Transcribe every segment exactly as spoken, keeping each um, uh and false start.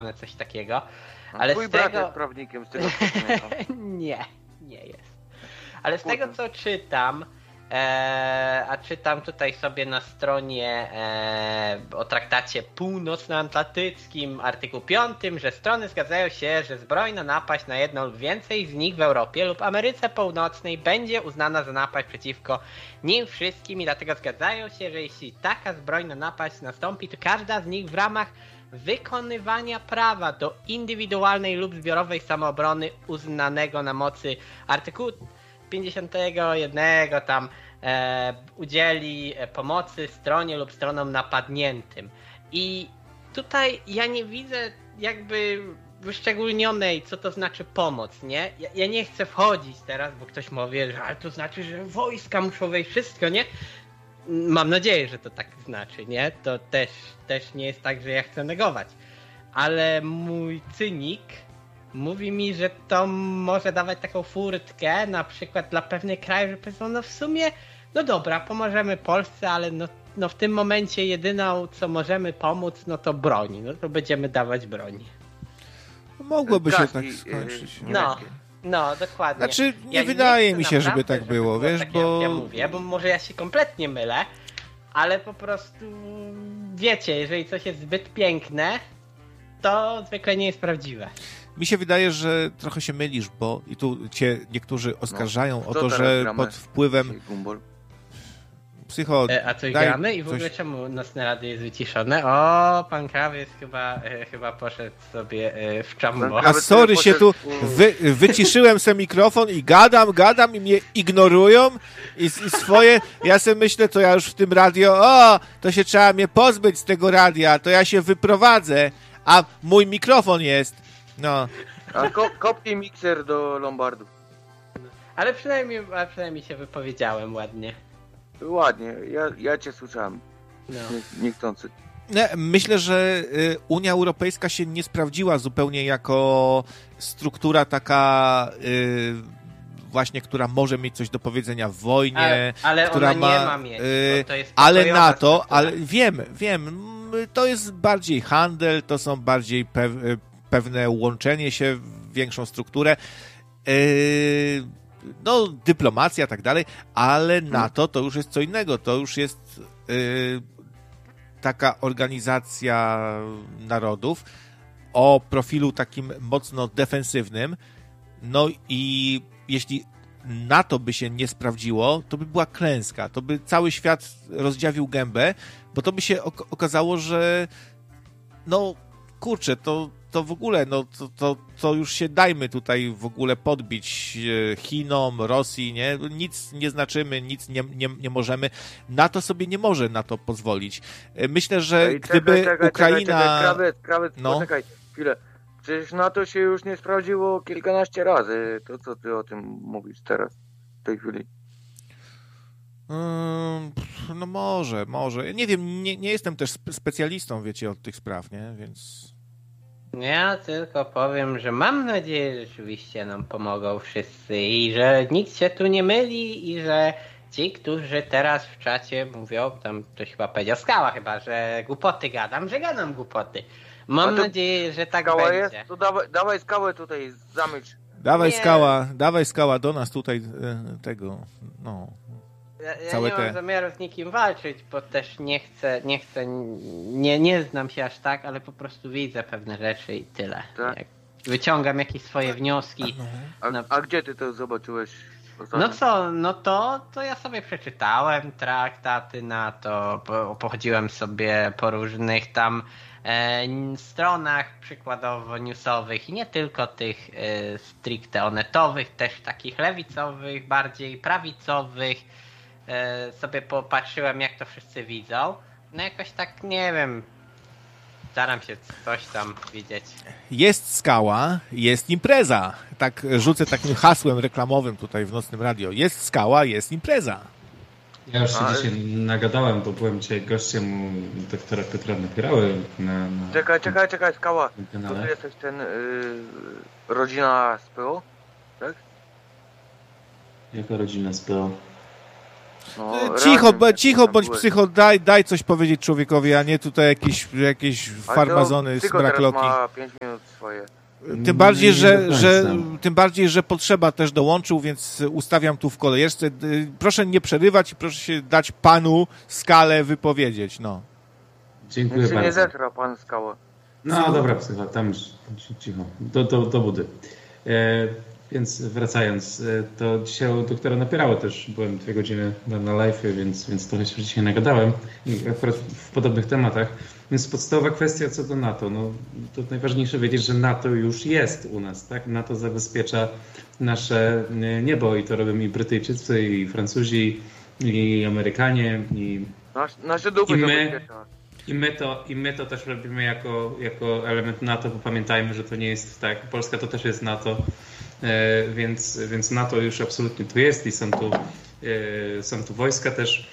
coś takiego. A Ale twój z brat tego... jest prawnikiem, z tego co Nie, nie jest. Ale z tego co czytam, e, a czytam tutaj sobie na stronie e, o traktacie północnoatlantyckim, artykuł piąty, że strony zgadzają się, że zbrojna napaść na jedną lub więcej z nich w Europie lub Ameryce Północnej będzie uznana za napaść przeciwko nim wszystkim i dlatego zgadzają się, że jeśli taka zbrojna napaść nastąpi, to każda z nich w ramach wykonywania prawa do indywidualnej lub zbiorowej samoobrony uznanego na mocy artykułu pięćdziesiątego pierwszego tam e, udzieli pomocy stronie lub stronom napadniętym. I tutaj ja nie widzę jakby wyszczególnionej, co to znaczy pomoc, nie? Ja, ja nie chcę wchodzić teraz, bo ktoś mówi, że ale to znaczy, że wojska muszą wejść, wszystko, nie? Mam nadzieję, że to tak znaczy, nie? To też, też nie jest tak, że ja chcę negować. Ale mój cynik mówi mi, że to może dawać taką furtkę, na przykład dla pewnych krajów, że powiedzą, no w sumie, no dobra, pomożemy Polsce, ale no, no w tym momencie jedyną, co możemy pomóc, no to broń. No to będziemy dawać broń. Mogłoby się Kaski, tak skończyć. Yy, No. No, dokładnie. Znaczy, nie Ja wydaje nie mi chcę się, żeby naprawdę, tak było, było wiesz, tak, bo... Jak ja mówię, bo może ja się kompletnie mylę, ale po prostu wiecie, jeżeli coś jest zbyt piękne, to zwykle nie jest prawdziwe. Mi się wydaje, że trochę się mylisz, bo i tu cię niektórzy oskarżają No, o co to, teraz że gramy? pod wpływem psycho... E, a coś daj gramy i w coś- ogóle czemu nocne radio jest wyciszone? O, pan krawiec chyba, e, chyba poszedł sobie e, w czambo. Pan A Nawet sorry, sobie się tu poszedł- wy, wyciszyłem sobie mikrofon i gadam, gadam i mnie ignorują i, i swoje, ja sobie myślę, to ja już w tym radio, o, to się trzeba mnie pozbyć z tego radia, to ja się wyprowadzę, a mój mikrofon jest, no. A ko- kopnij mikser do Lombardu. Ale przynajmniej, a przynajmniej się wypowiedziałem ładnie. Ładnie, ja, ja cię słyszałem. No. Nie, niechcący. Nie, myślę, że y, Unia Europejska się nie sprawdziła zupełnie jako struktura taka y, właśnie, która może mieć coś do powiedzenia w wojnie, Ale, ale która ona ma, nie ma mieć, y, bo to jest ale pokojowa NATO, struktura. ale wiem, wiem, m, to jest bardziej handel, to są bardziej pew, y, pewne łączenie się w większą strukturę, y, no dyplomacja, tak dalej, ale NATO to już jest co innego, to już jest y, taka organizacja narodów o profilu takim mocno defensywnym. No i jeśli NATO by się nie sprawdziło, to by była klęska. To by cały świat rozdziawił gębę, bo to by się ok- okazało, że no kurczę, to, to w ogóle, no to, to, to już się dajmy tutaj w ogóle podbić Chinom, Rosji, nie? Nic nie znaczymy, nic nie, nie, nie możemy. NATO sobie nie może na to pozwolić. Myślę, że Ej, gdyby czekaj, czekaj, Ukraina... Czekaj, czekaj, krawiec, krawiec, No. poczekaj chwilę. Przecież NATO się już nie sprawdziło kilkanaście razy. To co ty o tym mówisz teraz, w tej chwili? Mm, no może, może. Nie wiem, nie, nie jestem też spe- specjalistą, wiecie, od tych spraw, nie? Więc... Ja tylko powiem, że mam nadzieję, że rzeczywiście nam pomogą wszyscy i że nikt się tu nie myli i że ci, którzy teraz w czacie mówią, tam ktoś chyba powiedział, Skała chyba, że głupoty gadam, że gadam głupoty. Mam A to nadzieję, że tak Skała będzie. jest? To dawaj, dawaj skałę tutaj, zamycz. Dawaj Nie. skała, dawaj skała do nas tutaj e, tego, no. Ja, ja Całe nie te- mam zamiaru z nikim walczyć, bo też nie chcę, nie chcę, nie, nie znam się aż tak, ale po prostu widzę pewne rzeczy i tyle. Tak. Jak wyciągam jakieś swoje wnioski. A, No. a gdzie ty to zobaczyłeś? ostatnio? No co, no to, to ja sobie przeczytałem traktaty na to, po, pochodziłem sobie po różnych tam e, stronach przykładowo newsowych i nie tylko tych e, stricte onetowych, też takich lewicowych, bardziej prawicowych. E, sobie popatrzyłem jak to wszyscy widzą. No jakoś tak nie wiem, staram się coś tam widzieć. Jest skała, jest impreza. Tak rzucę takim hasłem reklamowym tutaj w Nocnym Radio. Jest skała, jest impreza. Ja już się Ale- dzisiaj nagadałem, bo byłem dzisiaj gościem u doktora Piotra Napierały na, na Czekaj, czekaj, czekaj, skała. tym To ty kanale. jesteś ten y, rodzina z P O? Tak? Jaka rodzina z P O? No, cicho, razem, cicho bądź byłeś. psycho, daj, daj coś powiedzieć człowiekowi, a nie tutaj jakieś, jakieś farmazony, Psycho teraz smrakloki. ma pięć minut swoje. Tym bardziej, Nie że, do że, końca. tym bardziej, że potrzeba też dołączył, więc ustawiam tu w kolejeczce. Proszę nie przerywać i proszę się dać panu skalę wypowiedzieć, no. Dziękuję Niech się nie bardzo. zetra pan skała. No dobra, psycho, tam już cicho, do, do, do budy. E, więc wracając, e, to dzisiaj u doktora Napierało też byłem dwie godziny na, na live, więc, więc trochę się dzisiaj nagadałem i akurat w podobnych tematach. Więc podstawowa kwestia co do NATO, no to najważniejsze wiedzieć, że NATO już jest u nas, tak? NATO zabezpiecza nasze niebo i to robią i Brytyjczycy, i Francuzi, i Amerykanie, i Nasz, nasze dupy I my- zabezpiecza. I my to, i my to też robimy jako, jako element NATO, bo pamiętajmy, że to nie jest tak. Polska to też jest NATO, e, więc, więc NATO już absolutnie tu jest i są tu, e, są tu wojska też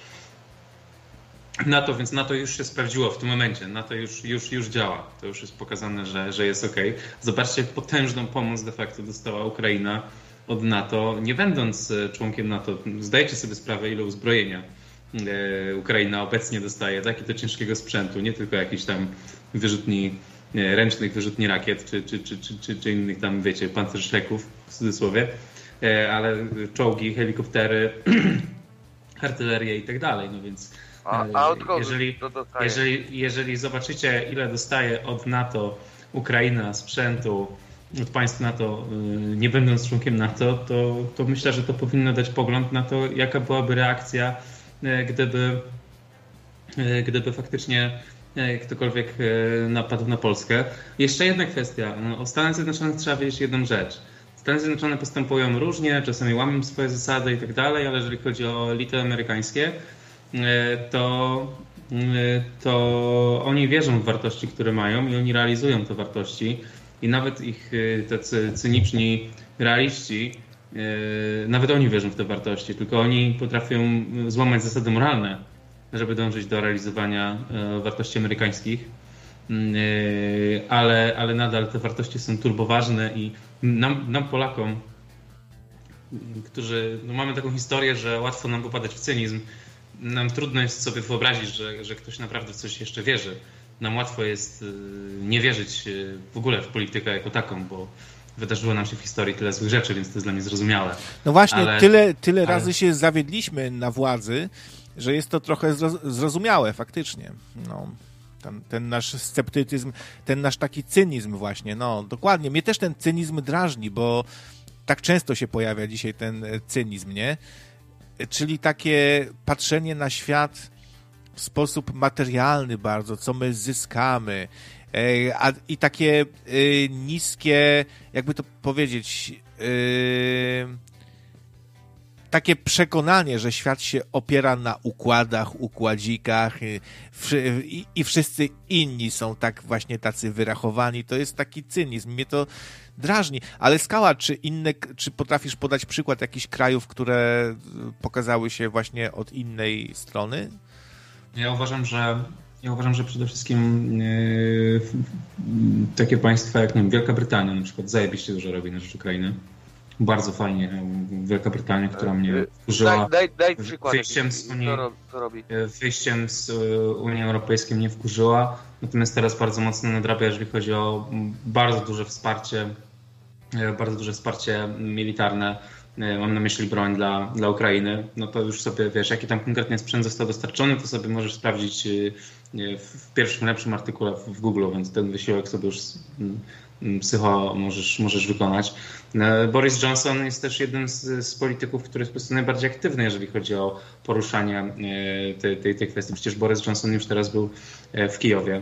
NATO, więc NATO już się sprawdziło w tym momencie. NATO już, już, już działa. To już jest pokazane, że, że jest okej. Zobaczcie, jak potężną pomoc de facto dostała Ukraina od NATO, nie będąc członkiem NATO. Zdajcie sobie sprawę, ile uzbrojenia Ukraina obecnie dostaje, tak? I to ciężkiego sprzętu, nie tylko jakichś tam wyrzutni, ręcznych wyrzutni rakiet, czy, czy, czy, czy, czy, czy innych tam, wiecie, pancerszleków w cudzysłowie, ale czołgi, helikoptery, artylerię i tak dalej, no więc A, a od kogo jeżeli, to dostaje? jeżeli, jeżeli zobaczycie, ile dostaje od NATO Ukraina sprzętu, od państw NATO, nie będąc członkiem NATO, to, to myślę, że to powinno dać pogląd na to, jaka byłaby reakcja, gdyby, gdyby faktycznie ktokolwiek napadł na Polskę. Jeszcze jedna kwestia. O Stanach Zjednoczonych trzeba wiedzieć jedną rzecz. Stany Zjednoczone postępują różnie, czasami łamią swoje zasady i tak dalej, ale jeżeli chodzi o elity amerykańskie, to, to oni wierzą w wartości, które mają i oni realizują te wartości. I nawet ich tacy cyniczni realiści, nawet oni wierzą w te wartości, tylko oni potrafią złamać zasady moralne, żeby dążyć do realizowania wartości amerykańskich, ale, ale nadal te wartości są turboważne i nam, nam Polakom, którzy no mamy taką historię, że łatwo nam popadać w cynizm, nam trudno jest sobie wyobrazić, że, że ktoś naprawdę w coś jeszcze wierzy. Nam łatwo jest nie wierzyć w ogóle w politykę jako taką, bo wydarzyło nam się w historii tyle złych rzeczy, więc to jest dla mnie zrozumiałe. No właśnie, ale, tyle, tyle ale... razy się zawiedliśmy na władzy, że jest to trochę zrozumiałe faktycznie. No, ten, ten nasz sceptycyzm, ten nasz taki cynizm właśnie, no dokładnie. Mnie też ten cynizm drażni, bo tak często się pojawia dzisiaj ten cynizm, nie? Czyli takie patrzenie na świat w sposób materialny bardzo, co my zyskamy, a, i takie y, niskie, jakby to powiedzieć, y, takie przekonanie, że świat się opiera na układach, układzikach y, wszy, i, i wszyscy inni są tak właśnie tacy wyrachowani. To jest taki cynizm. Mnie to drażni. Ale Skała, czy inne, czy potrafisz podać przykład jakichś krajów, które pokazały się właśnie od innej strony? Ja uważam, że ja uważam, że przede wszystkim yy, takie państwa jak nie wiem, Wielka Brytania na przykład zajebiście dużo robi na rzecz Ukrainy. Bardzo fajnie. Wielka Brytania, która mnie wkurzyła Daj, daj, daj przykład. wyjściem z Unii, co, ro, co robi? wyjściem z Unii Europejskiej mnie wkurzyła. Natomiast teraz bardzo mocno nadrabia, jeżeli chodzi o bardzo duże wsparcie, bardzo duże wsparcie militarne. Mam na myśli broń dla, dla Ukrainy, no to już sobie wiesz, jaki tam konkretnie sprzęt został dostarczony, to sobie możesz sprawdzić w pierwszym lepszym artykule w Google, więc ten wysiłek sobie już psycho możesz, możesz wykonać. Boris Johnson jest też jednym z, z polityków, który jest po prostu najbardziej aktywny, jeżeli chodzi o poruszanie tej, tej, tej kwestii. Przecież Boris Johnson już teraz był w Kijowie,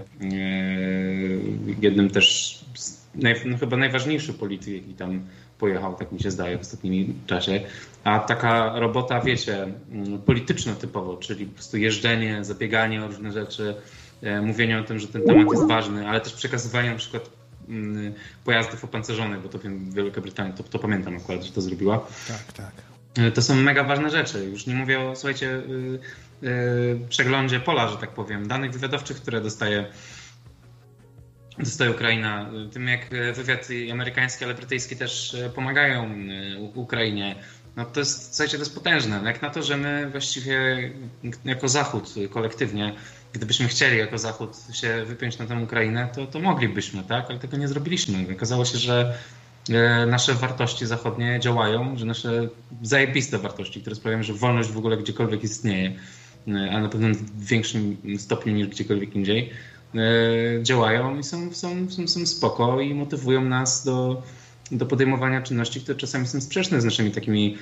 jednym też z naj, no chyba najważniejszy polityk, jaki tam pojechał, tak mi się zdaje w ostatnim czasie. A taka robota, wiecie, polityczna typowo, czyli po prostu jeżdżenie, zabieganie o różne rzeczy, mówienie o tym, że ten temat jest ważny, ale też przekazywanie na przykład pojazdów opancerzonych, bo to wiem, Wielka Brytania, to, to pamiętam akurat, że to zrobiła. Tak, tak. To są mega ważne rzeczy. Już nie mówię o, słuchajcie, yy, yy, przeglądzie pola, że tak powiem, danych wywiadowczych, które dostaje dostaje Ukraina, tym jak wywiad amerykański, ale brytyjski też pomagają Ukrainie. No to jest, słuchajcie, to jest potężne. Jak na to, że my właściwie jako Zachód kolektywnie, gdybyśmy chcieli jako Zachód się wypiąć na tę Ukrainę, to, to moglibyśmy, tak? Ale tego nie zrobiliśmy. Okazało się, że nasze wartości zachodnie działają, że nasze zajebiste wartości, które sprawiają, że wolność w ogóle gdziekolwiek istnieje, a na pewno w większym stopniu niż gdziekolwiek indziej, działają i są, są, są, są spoko i motywują nas do, do podejmowania czynności, które czasami są sprzeczne z naszymi takimi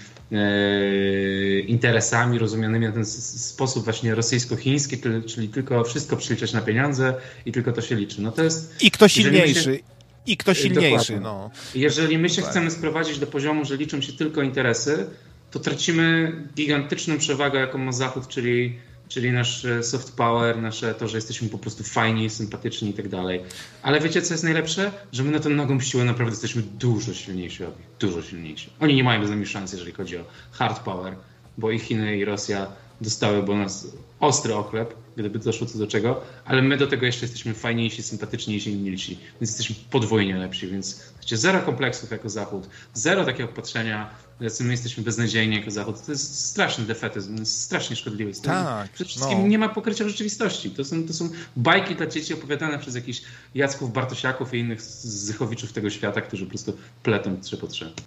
e, interesami rozumianymi na ten sposób właśnie rosyjsko-chiński, czyli tylko wszystko przeliczać na pieniądze i tylko to się liczy. No to jest, I kto silniejszy. I kto silniejszy. No. Jeżeli my się Dokładnie. chcemy sprowadzić do poziomu, że liczą się tylko interesy, to tracimy gigantyczną przewagę, jaką ma Zachód, czyli, czyli nasz soft power, nasze to, że jesteśmy po prostu fajni, sympatyczni i tak dalej. Ale wiecie, co jest najlepsze? Że my na tę nogą siłę naprawdę jesteśmy dużo silniejsi od nich. Dużo silniejsi. Oni nie mają z nami szans, jeżeli chodzi o hard power, bo i Chiny, i Rosja dostałyby od nas ostry ochleb, gdyby doszło co do czego, ale my do tego jeszcze jesteśmy fajniejsi, sympatyczniejsi i milsi, więc jesteśmy podwójnie lepsi, więc chcecie zero kompleksów jako Zachód, zero takiego patrzenia, jacy my jesteśmy beznadziejni jako Zachód. To jest straszny defetyzm, jest strasznie szkodliwy. Tak, przede wszystkim no. nie ma pokrycia w rzeczywistości. To są, to są bajki dla dzieci opowiadane przez jakichś Jacków Bartosiaków i innych Zychowiczów tego świata, którzy po prostu pletą trzy po trzy.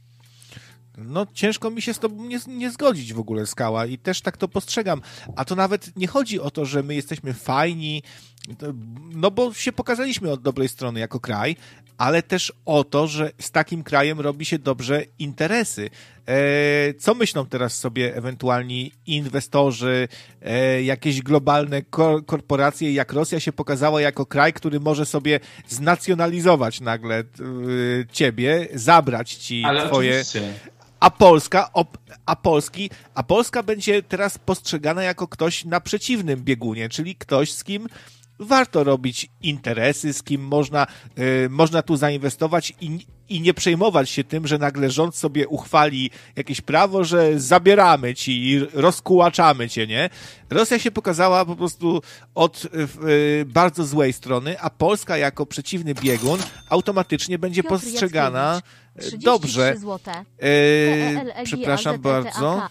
No ciężko mi się z tobą nie, nie zgodzić w ogóle, Skała, i też tak to postrzegam. A to nawet nie chodzi o to, że my jesteśmy fajni, no bo się pokazaliśmy od dobrej strony jako kraj, ale też o to, że z takim krajem robi się dobrze interesy. E, co myślą teraz sobie ewentualni inwestorzy, e, jakieś globalne kor- korporacje, jak Rosja się pokazała jako kraj, który może sobie znacjonalizować nagle e, ciebie, zabrać ci ale twoje... Oczywiście. A Polska, a Polski, a Polska będzie teraz postrzegana jako ktoś na przeciwnym biegunie, czyli ktoś, z kim warto robić interesy, z kim można, y, można tu zainwestować i, i nie przejmować się tym, że nagle rząd sobie uchwali jakieś prawo, że zabieramy ci i rozkułaczamy cię, nie? Rosja się pokazała po prostu od y, bardzo złej strony, a Polska jako przeciwny biegun automatycznie będzie Piotr postrzegana trzydzieści trzy dobrze. złote. E, przepraszam bardzo.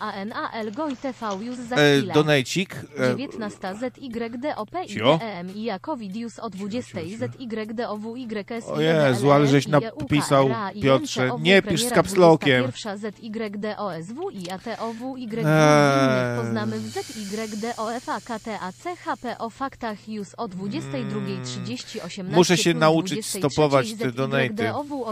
E, donejcik. dziewiętnaście Z Y D O P I D E M I Jakowidius o dwudziestej Z Y D O W Y S O Jezu, ale żeś napisał, Piotrze, nie pisz z kapslokiem. Pierwsza Z Y D O S W I A T O W Y Eee. poznamy w Z Y D O F A K T A C H P o faktach już o dwudziestej drugiej trzydzieści osiemnaście. Muszę się nauczyć stopować te donaty.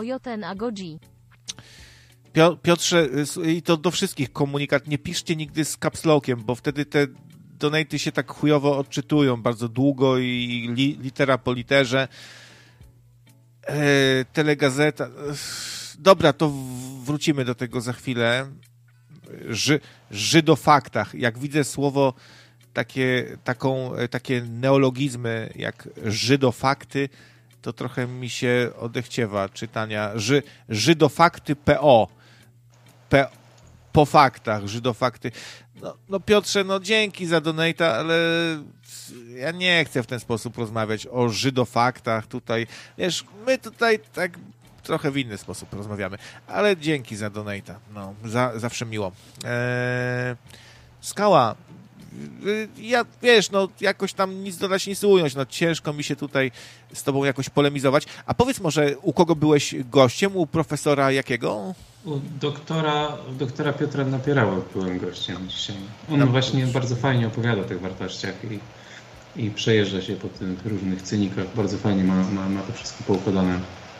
Piotrze, i to do wszystkich komunikat, nie piszcie nigdy z kapslokiem, bo wtedy te donaty się tak chujowo odczytują bardzo długo i li, litera po literze. E, telegazeta. Dobra, to wrócimy do tego za chwilę. Ży, żydofaktach. Jak widzę słowo takie, taką, takie neologizmy jak żydofakty, to trochę mi się odechciewa czytania. Ży, żydofakty P O. P, po faktach, żydofakty. No, no Piotrze, no dzięki za donata, ale ja nie chcę w ten sposób rozmawiać o żydofaktach tutaj. Wiesz, my tutaj tak trochę w inny sposób rozmawiamy, ale dzięki za donata. No, za, zawsze miło. Eee, Skała, ja, wiesz, no jakoś tam nic dodać, nic ująć, no ciężko mi się tutaj z tobą jakoś polemizować. A powiedz może, u kogo byłeś gościem? U profesora jakiego? U doktora, doktora Piotra Napierała byłem gościem dzisiaj. On no, właśnie bardzo fajnie opowiada o tych wartościach i, i przejeżdża się po tych różnych cynikach. Bardzo fajnie ma, ma, ma to wszystko poukładane.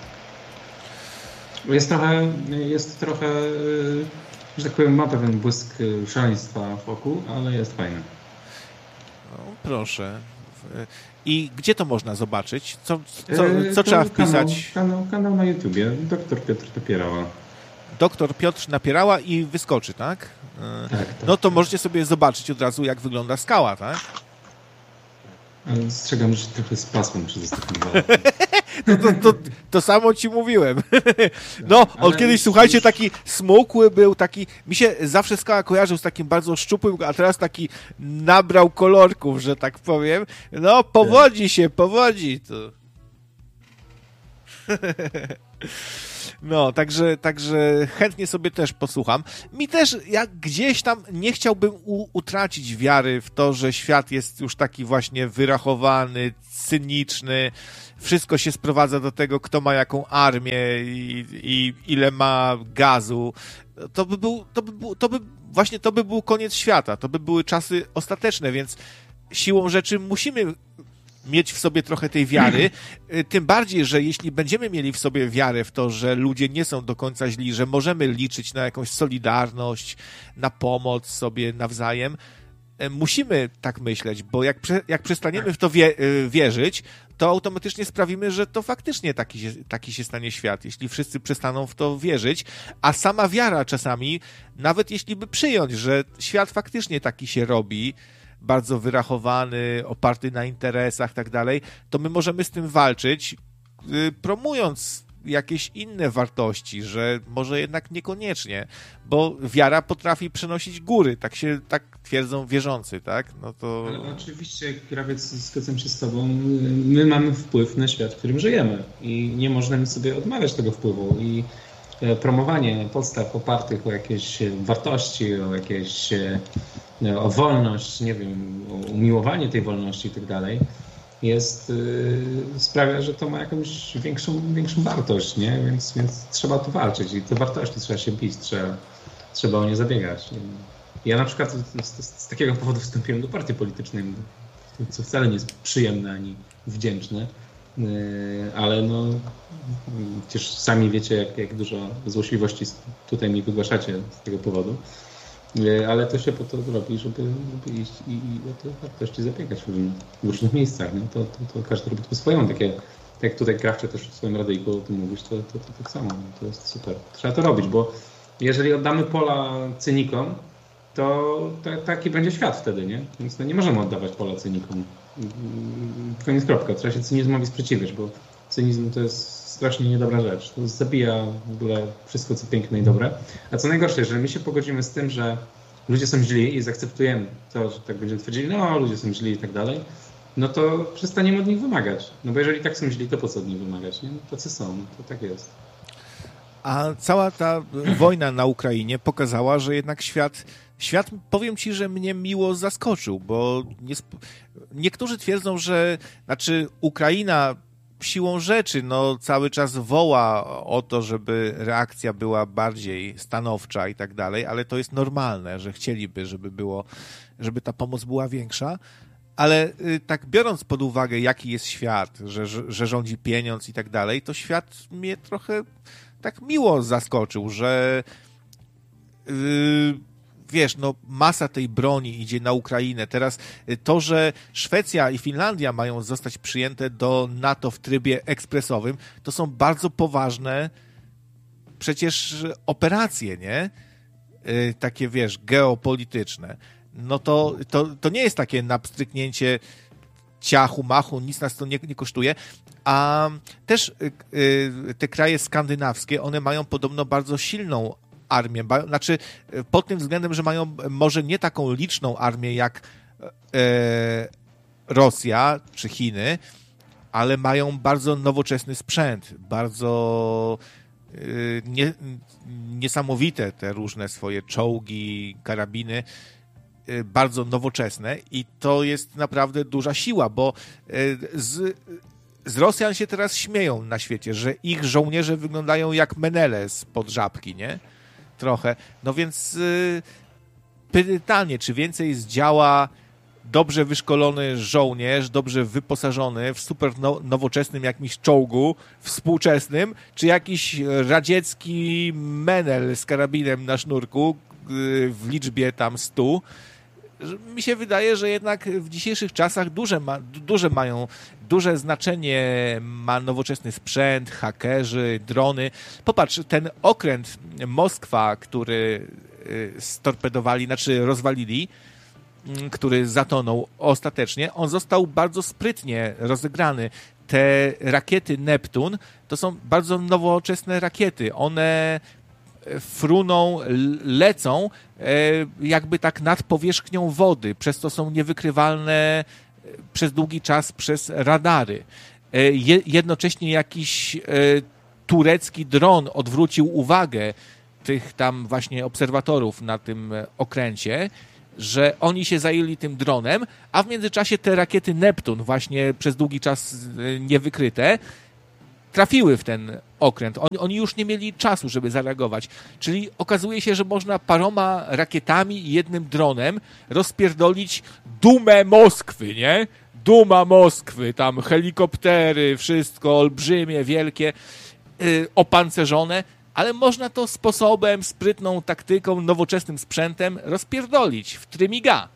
Jest trochę, jest trochę, że tak powiem, ma pewien błysk szaleństwa wokół, ale jest fajny. No, proszę. I gdzie to można zobaczyć? Co, co, co to trzeba kanał, wpisać? Kanał, kanał na YouTubie, doktor Piotr Napierała. Doktor Piotr Napierała i wyskoczy, tak? Tak, tak? No to możecie sobie zobaczyć od razu, jak wygląda skała, tak? Ale strzegam, że trochę z pasmem przez ostatnie dwa to, to, to, to samo ci mówiłem. No, on ale kiedyś, już, słuchajcie, już... taki smukły był, taki, mi się zawsze skała kojarzył z takim bardzo szczupłym, a teraz taki nabrał kolorków, że tak powiem. No, powodzi się, powodzi. To. No, także, także chętnie sobie też posłucham. Mi też, jak gdzieś tam nie chciałbym u, utracić wiary w to, że świat jest już taki właśnie wyrachowany, cyniczny. Wszystko się sprowadza do tego, kto ma jaką armię i, i ile ma gazu. To by był, to by był, to by, właśnie to by był koniec świata. To by były czasy ostateczne, więc siłą rzeczy musimy mieć w sobie trochę tej wiary, tym bardziej, że jeśli będziemy mieli w sobie wiarę w to, że ludzie nie są do końca źli, że możemy liczyć na jakąś solidarność, na pomoc sobie nawzajem, musimy tak myśleć, bo jak, prze, jak przestaniemy w to wie, wierzyć, to automatycznie sprawimy, że to faktycznie taki się, taki się stanie świat, jeśli wszyscy przestaną w to wierzyć, a sama wiara czasami, nawet jeśli by przyjąć, że świat faktycznie taki się robi, bardzo wyrachowany, oparty na interesach, tak dalej, to my możemy z tym walczyć, yy, promując jakieś inne wartości, że może jednak niekoniecznie, bo wiara potrafi przenosić góry, tak się, tak twierdzą wierzący, tak? No to... Ale oczywiście, Krawiec, zgadzam się z tobą, my mamy wpływ na świat, w którym żyjemy i nie możemy sobie odmawiać tego wpływu i promowanie podstaw opartych o jakieś wartości, o jakieś o wolność, nie wiem, o umiłowanie tej wolności i tak dalej, jest, sprawia, że to ma jakąś większą, większą wartość, nie? Więc, więc trzeba tu walczyć i te wartości trzeba się bić, trzeba, trzeba o nie zabiegać. Ja na przykład z, z takiego powodu wstąpiłem do partii politycznej, co wcale nie jest przyjemne ani wdzięczne, ale no przecież sami wiecie, jak, jak dużo złośliwości tutaj mi wygłaszacie z tego powodu. Ale to się po to robi, żeby, żeby iść i, i o te wartości zabiegać w różnych, w różnych miejscach. No to, to, to każdy robi po swojemu. Takie, jak tutaj Krawcze też w swoim radyjku o tym mówisz, to, to, to tak samo. To jest super. Trzeba to robić, bo jeżeli oddamy pola cynikom, to, to taki będzie świat wtedy, nie? Więc no nie możemy oddawać pola cynikom. Koniec, kropka. Trzeba się cynizmowi sprzeciwiać, bo cynizm to jest strasznie niedobra rzecz. To zabija w ogóle wszystko, co piękne i dobre. A co najgorsze, że my się pogodzimy z tym, że ludzie są źli i zaakceptujemy to, że tak będziemy twierdzili, no ludzie są źli i tak dalej, no to przestaniemy od nich wymagać. No bo jeżeli tak są źli, to po co od nich wymagać? Nie? Tacy są, to tak jest. A cała ta wojna na Ukrainie pokazała, że jednak świat, świat powiem ci, że mnie miło zaskoczył, bo nie, niektórzy twierdzą, że znaczy Ukraina siłą rzeczy no, cały czas woła o to, żeby reakcja była bardziej stanowcza i tak dalej, ale to jest normalne, że chcieliby, żeby było, żeby ta pomoc była większa, ale y, tak biorąc pod uwagę, jaki jest świat, że, że, że rządzi pieniądz i tak dalej, to świat mnie trochę tak miło zaskoczył, że yy, wiesz, no masa tej broni idzie na Ukrainę. Teraz to, że Szwecja i Finlandia mają zostać przyjęte do NATO w trybie ekspresowym, to są bardzo poważne przecież operacje, nie? Yy, takie, wiesz, geopolityczne. No to, to, to nie jest takie napstryknięcie ciachu, machu, nic nas to nie, nie kosztuje. A też yy, te kraje skandynawskie, one mają podobno bardzo silną armię. Ba, znaczy pod tym względem, że mają może nie taką liczną armię jak e, Rosja czy Chiny, ale mają bardzo nowoczesny sprzęt, bardzo e, nie, niesamowite te różne swoje czołgi, karabiny, e, bardzo nowoczesne i to jest naprawdę duża siła, bo e, z Z Rosjan się teraz śmieją na świecie, że ich żołnierze wyglądają jak Menele spod żabki, nie? Trochę. No więc yy, pytanie, czy więcej zdziała dobrze wyszkolony żołnierz, dobrze wyposażony w super no, nowoczesnym jakimś czołgu współczesnym, czy jakiś radziecki Menel z karabinem na sznurku yy, w liczbie tam stu. Mi się wydaje, że jednak w dzisiejszych czasach duże, ma, duże mają, duże znaczenie ma nowoczesny sprzęt, hakerzy, drony. Popatrz, ten okręt Moskwa, który storpedowali, znaczy rozwalili, który zatonął ostatecznie, on został bardzo sprytnie rozegrany. Te rakiety Neptun to są bardzo nowoczesne rakiety. One fruną, lecą jakby tak nad powierzchnią wody, przez to są niewykrywalne przez długi czas przez radary. Jednocześnie jakiś turecki dron odwrócił uwagę tych tam właśnie obserwatorów na tym okręcie, że oni się zajęli tym dronem, a w międzyczasie te rakiety Neptun, właśnie przez długi czas niewykryte, trafiły w ten okręt. Oni, oni już nie mieli czasu, żeby zareagować. Czyli okazuje się, że można paroma rakietami i jednym dronem rozpierdolić dumę Moskwy, nie? Duma Moskwy, tam helikoptery, wszystko olbrzymie, wielkie, yy, opancerzone, ale można to sposobem, sprytną taktyką, nowoczesnym sprzętem rozpierdolić w trymiga.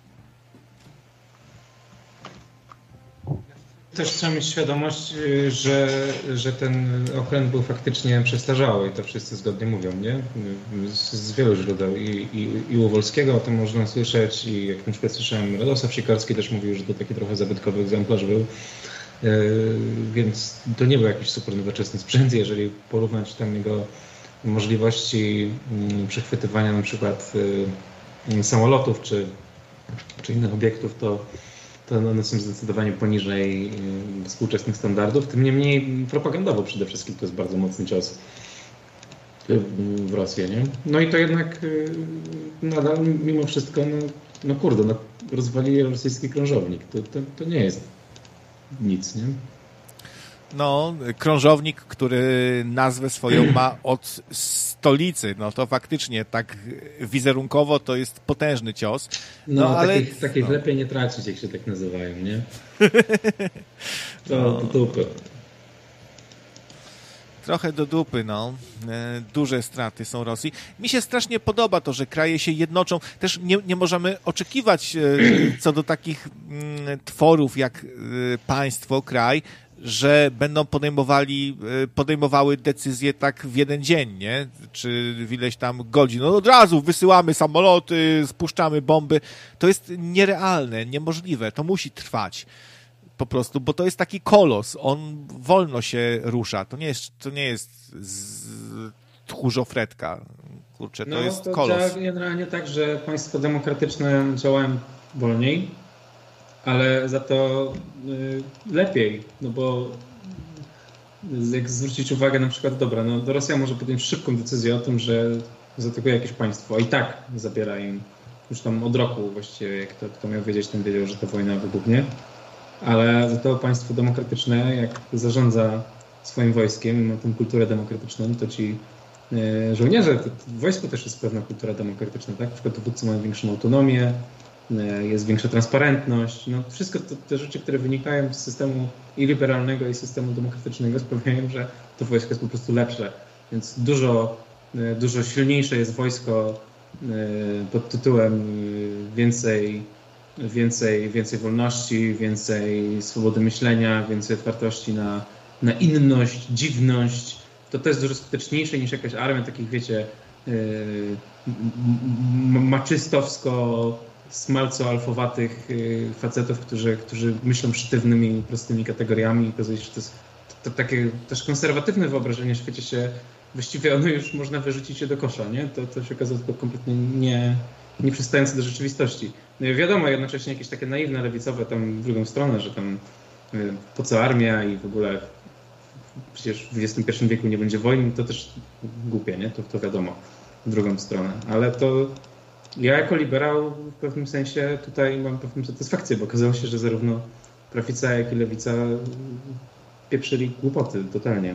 Też trzeba mieć świadomość, że, że ten okręt był faktycznie przestarzały i to wszyscy zgodnie mówią, nie? Z, z wielu źródeł i, i, i u Wolskiego o tym można słyszeć i jak na przykład słyszałem, Radosław Sikorski też mówił, że to taki trochę zabytkowy egzemplarz był, yy, więc to nie był jakiś super nowoczesny sprzęt, jeżeli porównać tam jego możliwości yy, przechwytywania na przykład yy, samolotów czy, czy innych obiektów, to to one są zdecydowanie poniżej współczesnych standardów. Tym niemniej propagandowo przede wszystkim to jest bardzo mocny cios w Rosję, nie? No i to jednak nadal mimo wszystko, no, no kurde, no, rozwalili rosyjski krążownik. To, to, to nie jest nic, nie? No, krążownik, który nazwę swoją ma od stolicy, no to faktycznie tak wizerunkowo to jest potężny cios. No, no ale takich, takich no. lepiej nie tracić, jak się tak nazywają, nie? To no. do dupy. Trochę do dupy, no. Duże straty są Rosji. Mi się strasznie podoba to, że kraje się jednoczą. Też nie, nie możemy oczekiwać co do takich tworów jak państwo, kraj, że będą podejmowali, podejmowały decyzje tak w jeden dzień, nie? Czy w ileś tam godzin. No od razu wysyłamy samoloty, spuszczamy bomby. To jest nierealne, niemożliwe. To musi trwać. Po prostu, bo to jest taki kolos. On wolno się rusza. To nie jest, to nie jest tchórzofretka. Kurczę, to no, jest to kolos. Działa generalnie tak, że państwa demokratyczne działają wolniej, ale za to y, lepiej, no bo jak zwrócić uwagę na przykład, dobra, no Rosja może podjąć szybką decyzję o tym, że zaatakuje jakieś państwo, a i tak zabiera im już tam od roku właściwie, jak to, kto miał wiedzieć, ten wiedział, że ta wojna wybuchnie, ale za to państwo demokratyczne, jak zarządza swoim wojskiem i ma tą kulturę demokratyczną, to ci y, żołnierze, to, to w wojsku też jest pewna kultura demokratyczna, tak? Na przykład dowódcy mają większą autonomię, jest większa transparentność. No, wszystko to, te rzeczy, które wynikają z systemu i liberalnego, i systemu demokratycznego sprawiają, że to wojsko jest po prostu lepsze. Więc dużo, dużo silniejsze jest wojsko pod tytułem więcej, więcej, więcej wolności, więcej swobody myślenia, więcej otwartości na, na inność, dziwność. To to jest dużo skuteczniejsze niż jakaś armia takich, wiecie, maczystowsko smalco-alfowatych facetów, którzy, którzy myślą sztywnymi, prostymi kategoriami i okazuje się, że to jest to, to takie też konserwatywne wyobrażenie w świecie się, właściwie ono już można wyrzucić je do kosza, nie? To, to się okazało tylko kompletnie nie, nie przystające do rzeczywistości. No i wiadomo, jednocześnie jakieś takie naiwne, lewicowe tam w drugą stronę, że tam po co armia i w ogóle przecież w dwudziestym pierwszym wieku nie będzie wojny, to też głupie, nie? To, to wiadomo, w drugą stronę. Ale to ja jako liberał w pewnym sensie tutaj mam pewną satysfakcję, bo okazało się, że zarówno prawica, jak i lewica pieprzyli głupoty totalnie.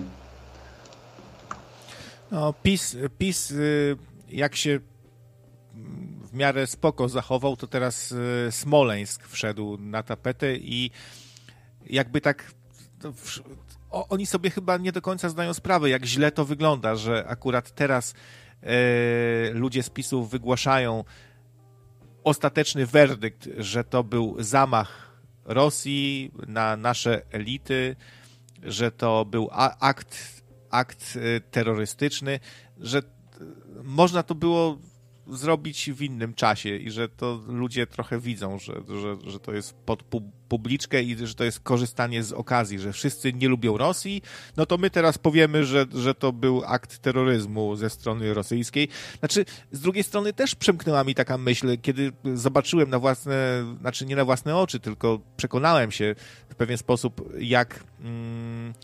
No, PiS, PiS jak się w miarę spoko zachował, to teraz Smoleńsk wszedł na tapetę i jakby tak o, oni sobie chyba nie do końca zdają sprawę, jak źle to wygląda, że akurat teraz ludzie z PiSu wygłaszają ostateczny werdykt, że to był zamach Rosji na nasze elity, że to był akt, akt terrorystyczny, że można to było zrobić w innym czasie i że to ludzie trochę widzą, że, że, że to jest pod publiczkę i że to jest korzystanie z okazji, że wszyscy nie lubią Rosji, no to my teraz powiemy, że, że to był akt terroryzmu ze strony rosyjskiej. Znaczy, z drugiej strony też przemknęła mi taka myśl, kiedy zobaczyłem na własne, znaczy nie na własne oczy, tylko przekonałem się w pewien sposób, jak mm,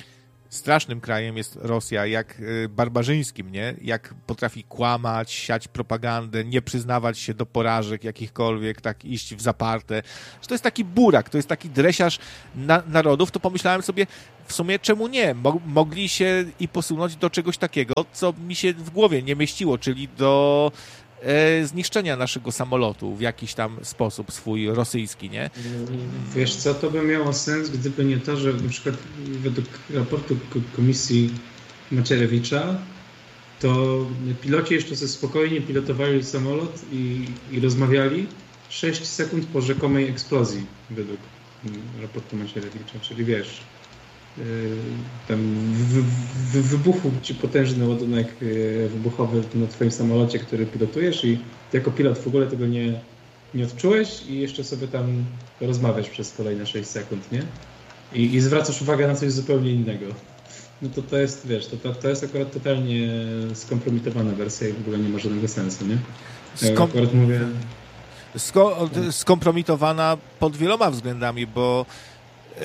strasznym krajem jest Rosja, jak barbarzyńskim, nie? Jak potrafi kłamać, siać propagandę, nie przyznawać się do porażek jakichkolwiek, tak iść w zaparte. Że to jest taki burak, to jest taki dresiarz na, narodów, to pomyślałem sobie, w sumie czemu nie? Mo- mogli się i posunąć do czegoś takiego, co mi się w głowie nie mieściło, czyli do e, zniszczenia naszego samolotu w jakiś tam sposób swój rosyjski, nie? Wiesz co, to by miało sens, gdyby nie to, że na przykład według raportu Komisji Macierewicza to piloci jeszcze sobie spokojnie pilotowali samolot i, i rozmawiali sześć sekund po rzekomej eksplozji według raportu Macierewicza, czyli wiesz, yy, tam wy, wy, wybuchł ci potężny ładunek yy, wybuchowy na twoim samolocie, który pilotujesz i ty jako pilot w ogóle tego nie, nie odczułeś i jeszcze sobie tam rozmawiasz przez kolejne sześć sekund, nie? I, i zwracasz uwagę na coś zupełnie innego. No to to jest, wiesz, to, to, to jest akurat totalnie skompromitowana wersja i w ogóle nie ma żadnego sensu, nie? Ja Skom- akurat mówię... Sko- skompromitowana pod wieloma względami, bo yy,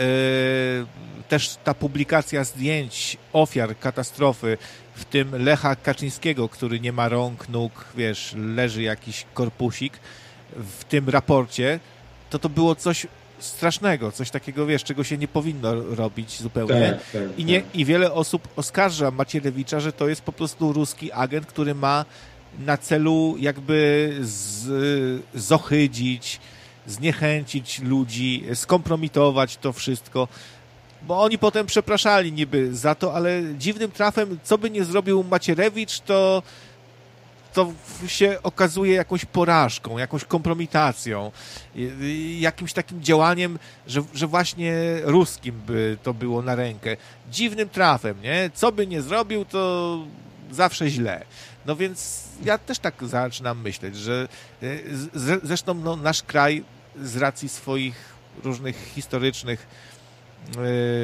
też ta publikacja zdjęć ofiar katastrofy, w tym Lecha Kaczyńskiego, który nie ma rąk, nóg, wiesz, leży jakiś korpusik w tym raporcie, to to było coś strasznego, coś takiego, wiesz, czego się nie powinno robić zupełnie. Tak, tak, I, nie, tak. I wiele osób oskarża Macierewicza, że to jest po prostu ruski agent, który ma na celu jakby z, zohydzić, zniechęcić ludzi, skompromitować to wszystko, bo oni potem przepraszali niby za to, ale dziwnym trafem, co by nie zrobił Macierewicz, to to się okazuje jakąś porażką, jakąś kompromitacją, jakimś takim działaniem, że, że właśnie ruskim by to było na rękę. Dziwnym trafem, nie? Co by nie zrobił, to zawsze źle. No więc ja też tak zaczynam myśleć, że z, zresztą no, nasz kraj z racji swoich różnych historycznych yy,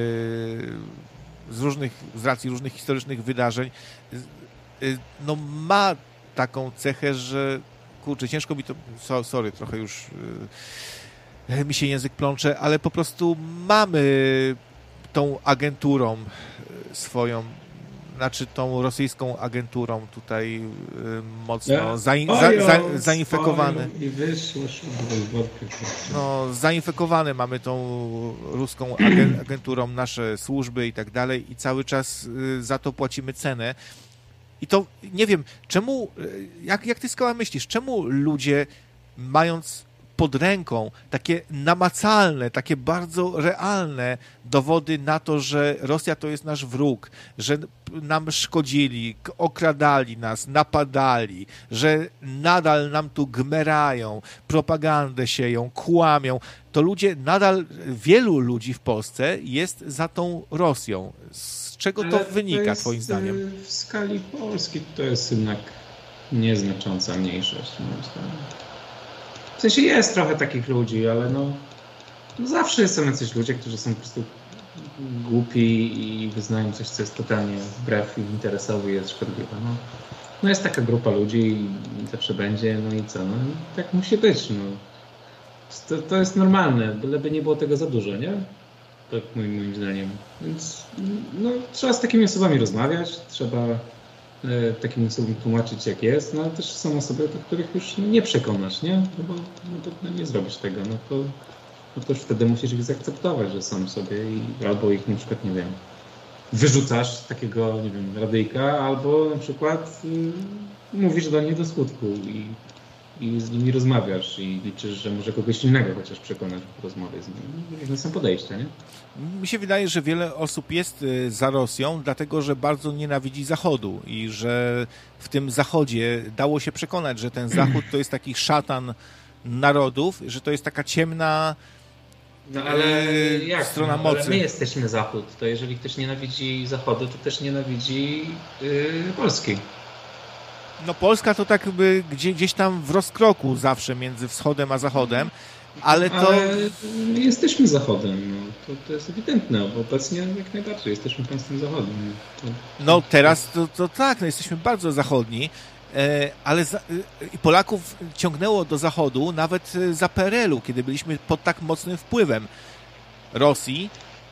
z różnych, z racji różnych historycznych wydarzeń yy, no ma taką cechę, że kurczę, ciężko mi to, so, sorry, trochę już yy, mi się język plącze, ale po prostu mamy tą agenturą swoją, znaczy tą rosyjską agenturą tutaj yy, mocno Ja, zain, ojo, za, za, zainfekowany. I wyszłoś No, zainfekowany mamy tą ruską agen, agenturą nasze służby i tak dalej i cały czas yy, za to płacimy cenę. I to, nie wiem, czemu, jak, jak ty, Skała, myślisz, czemu ludzie, mając pod ręką takie namacalne, takie bardzo realne dowody na to, że Rosja to jest nasz wróg, że nam szkodzili, okradali nas, napadali, że nadal nam tu gmerają, propagandę sieją, kłamią, to ludzie, nadal wielu ludzi w Polsce jest za tą Rosją. Z czego to Ale wynika, to jest, twoim zdaniem? W skali Polski to jest jednak nieznacząca mniejszość, moim zdaniem. W sensie jest trochę takich ludzi, ale no, no zawsze są jacyś ludzie, którzy są po prostu głupi i wyznają coś, co jest totalnie wbrew im interesowi, jest szkodliwe. No, no jest taka grupa ludzi i zawsze będzie, no i co? No tak musi być, no. To, to jest normalne, byleby nie było tego za dużo, nie? Tak moim, moim zdaniem. Więc no, trzeba z takimi osobami rozmawiać, trzeba e, takim osobom tłumaczyć, jak jest, no ale też są osoby, do których już nie przekonasz, nie? No bo, no bo no, nie zrobisz tego, no to, no to już wtedy musisz ich zaakceptować, że są sobie i albo ich na przykład, nie wiem, wyrzucasz z takiego, nie wiem, radyjka, albo na przykład y, mówisz do nich do skutku i i z nimi rozmawiasz i liczysz, że może kogoś innego chociaż przekonać po rozmowie z nimi. Różne są podejścia, nie? Mi się wydaje, że wiele osób jest za Rosją, dlatego że bardzo nienawidzi Zachodu i że w tym Zachodzie dało się przekonać, że ten Zachód to jest taki szatan narodów, że to jest taka ciemna no, ale jak? strona no, mocy. Ale my jesteśmy Zachód, to jeżeli ktoś nienawidzi Zachodu, to też nienawidzi yy, Polski. No Polska to tak by gdzie, gdzieś tam w rozkroku zawsze między wschodem a zachodem, ale to... Ale jesteśmy Zachodem, no. to, to jest ewidentne, bo obecnie jak najbardziej jesteśmy państwem zachodnim. To... No teraz to, to tak, no jesteśmy bardzo zachodni, ale za, i Polaków ciągnęło do zachodu nawet za P R L u, kiedy byliśmy pod tak mocnym wpływem Rosji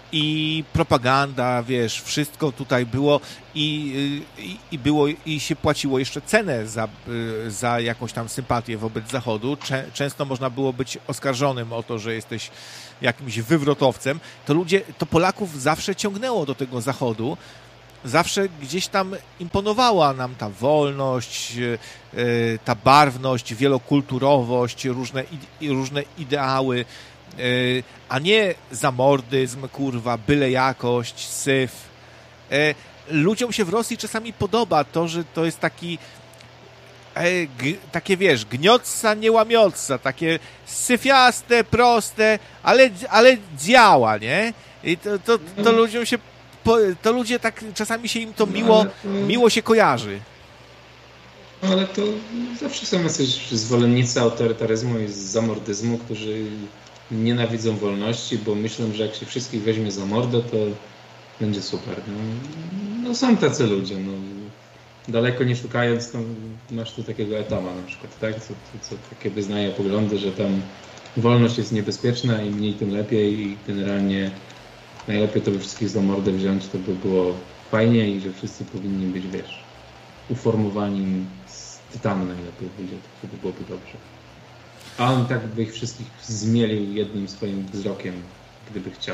i propaganda, wiesz, wszystko tutaj było i, i, i było i się płaciło jeszcze cenę za, za jakąś tam sympatię wobec Zachodu. Czę, często można było być oskarżonym o to, że jesteś jakimś wywrotowcem. To ludzie, to Polaków zawsze ciągnęło do tego Zachodu. Zawsze gdzieś tam imponowała nam ta wolność, ta barwność, wielokulturowość, różne, różne ideały, a nie zamordyzm, kurwa, byle jakość, syf. Ludziom się w Rosji czasami podoba to, że to jest taki takie, wiesz, gniotca, nie łamiotca, takie syfiaste, proste, ale, ale działa, nie? I to, to, to ludziom się to ludzie tak, czasami się im to miło, to, miło się kojarzy. Ale to zawsze są jacyś zwolennicy autorytaryzmu i zamordyzmu, którzy nienawidzą wolności, bo myślą, że jak się wszystkich weźmie za mordę, to będzie super. No, no są tacy ludzie. No. Daleko nie szukając, to masz tu takiego Etama na przykład, tak? Co, co, co takie wyznaje poglądy, że tam wolność jest niebezpieczna i mniej tym lepiej i generalnie najlepiej to by wszystkich za mordę wziąć, to by było fajnie i że wszyscy powinni być, wiesz, uformowani z tytanu najlepiej będzie, to by byłoby dobrze. A on tak by ich wszystkich zmielił jednym swoim wzrokiem, gdyby chciał.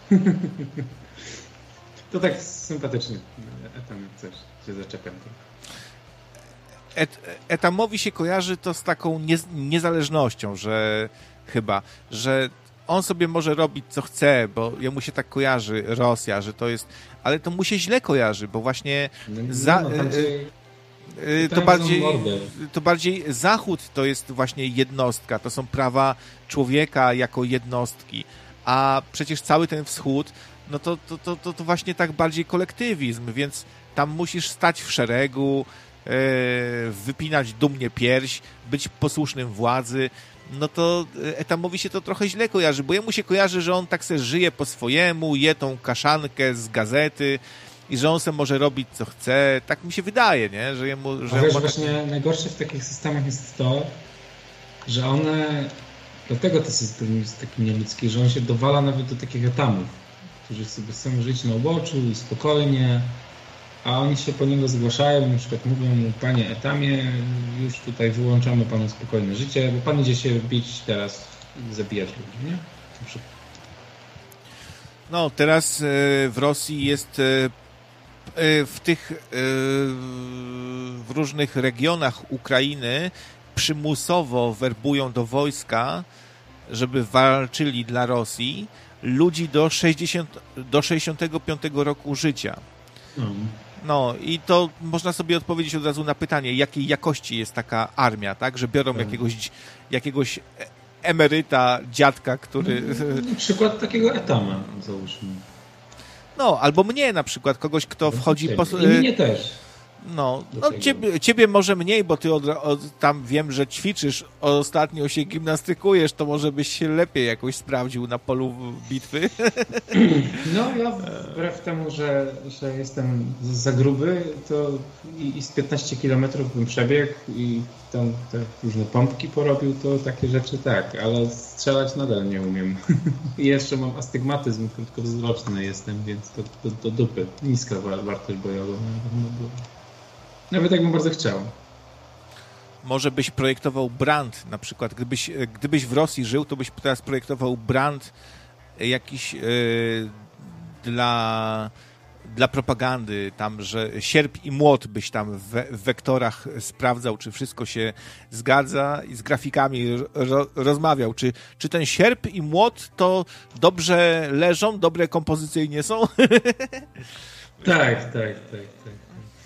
To tak sympatycznie. Etam coś się zaczepiam. Et, Etamowi się kojarzy to z taką nie, niezależnością, że chyba, że on sobie może robić co chce, bo jemu się tak kojarzy Rosja, że to jest, ale to mu się źle kojarzy, bo właśnie no, za, no, tam y, y, to, bardziej, to bardziej Zachód to jest właśnie jednostka, to są prawa człowieka jako jednostki, a przecież cały ten wschód, no to, to, to, to, to właśnie tak bardziej kolektywizm, więc tam musisz stać w szeregu, y, wypinać dumnie pierś, być posłusznym władzy. No to Etamowi się to trochę źle kojarzy, bo jemu się kojarzy, że on tak se żyje po swojemu, je tą kaszankę z gazety i że on se może robić co chce. Tak mi się wydaje, nie? Że jemu... Że A wiesz, tak... właśnie najgorsze w takich systemach jest to, że one... Dlatego to system jest taki nieludzki, że on się dowala nawet do takich Etamów, którzy sobie chcą żyć na uboczu i spokojnie, a oni się po niego zgłaszają, na przykład mówią mu, panie Etamie, już tutaj wyłączamy panu spokojne życie, bo pan idzie się bić teraz i zabijać ludzi, nie? No, teraz w Rosji jest w tych w różnych regionach Ukrainy przymusowo werbują do wojska, żeby walczyli dla Rosji ludzi do sześćdziesiątego, do sześćdziesiątego piątego roku życia. Hmm. No i to można sobie odpowiedzieć od razu na pytanie, jakiej jakości jest taka armia, tak? Że biorą hmm. jakiegoś, jakiegoś emeryta, dziadka, który... Na przykład takiego Etama, załóżmy. No, albo mnie na przykład, kogoś, kto no, wchodzi... Po... I mnie też. No, no ciebie, ciebie może mniej, bo ty od, od, tam wiem, że ćwiczysz, ostatnio się gimnastykujesz, to może byś się lepiej jakoś sprawdził na polu bitwy. No, ja wbrew temu, że, że jestem za gruby, to i, i z piętnaście kilometrów bym przebiegł i tam te różne pompki porobił, to takie rzeczy tak, ale strzelać nadal nie umiem. I jeszcze mam astygmatyzm, krótkowzroczny jestem, więc to do, do dupy. Niska wartość bojowa. Nawet jakbym bardzo chciał. Może byś projektował brand, na przykład, gdybyś, gdybyś w Rosji żył, to byś teraz projektował brand jakiś yy, dla, dla propagandy, tam, że sierp i młot byś tam w, w wektorach sprawdzał, czy wszystko się zgadza i z grafikami ro, rozmawiał, czy, czy ten sierp i młot to dobrze leżą, dobre kompozycyjnie są? Tak, tak, tak, tak.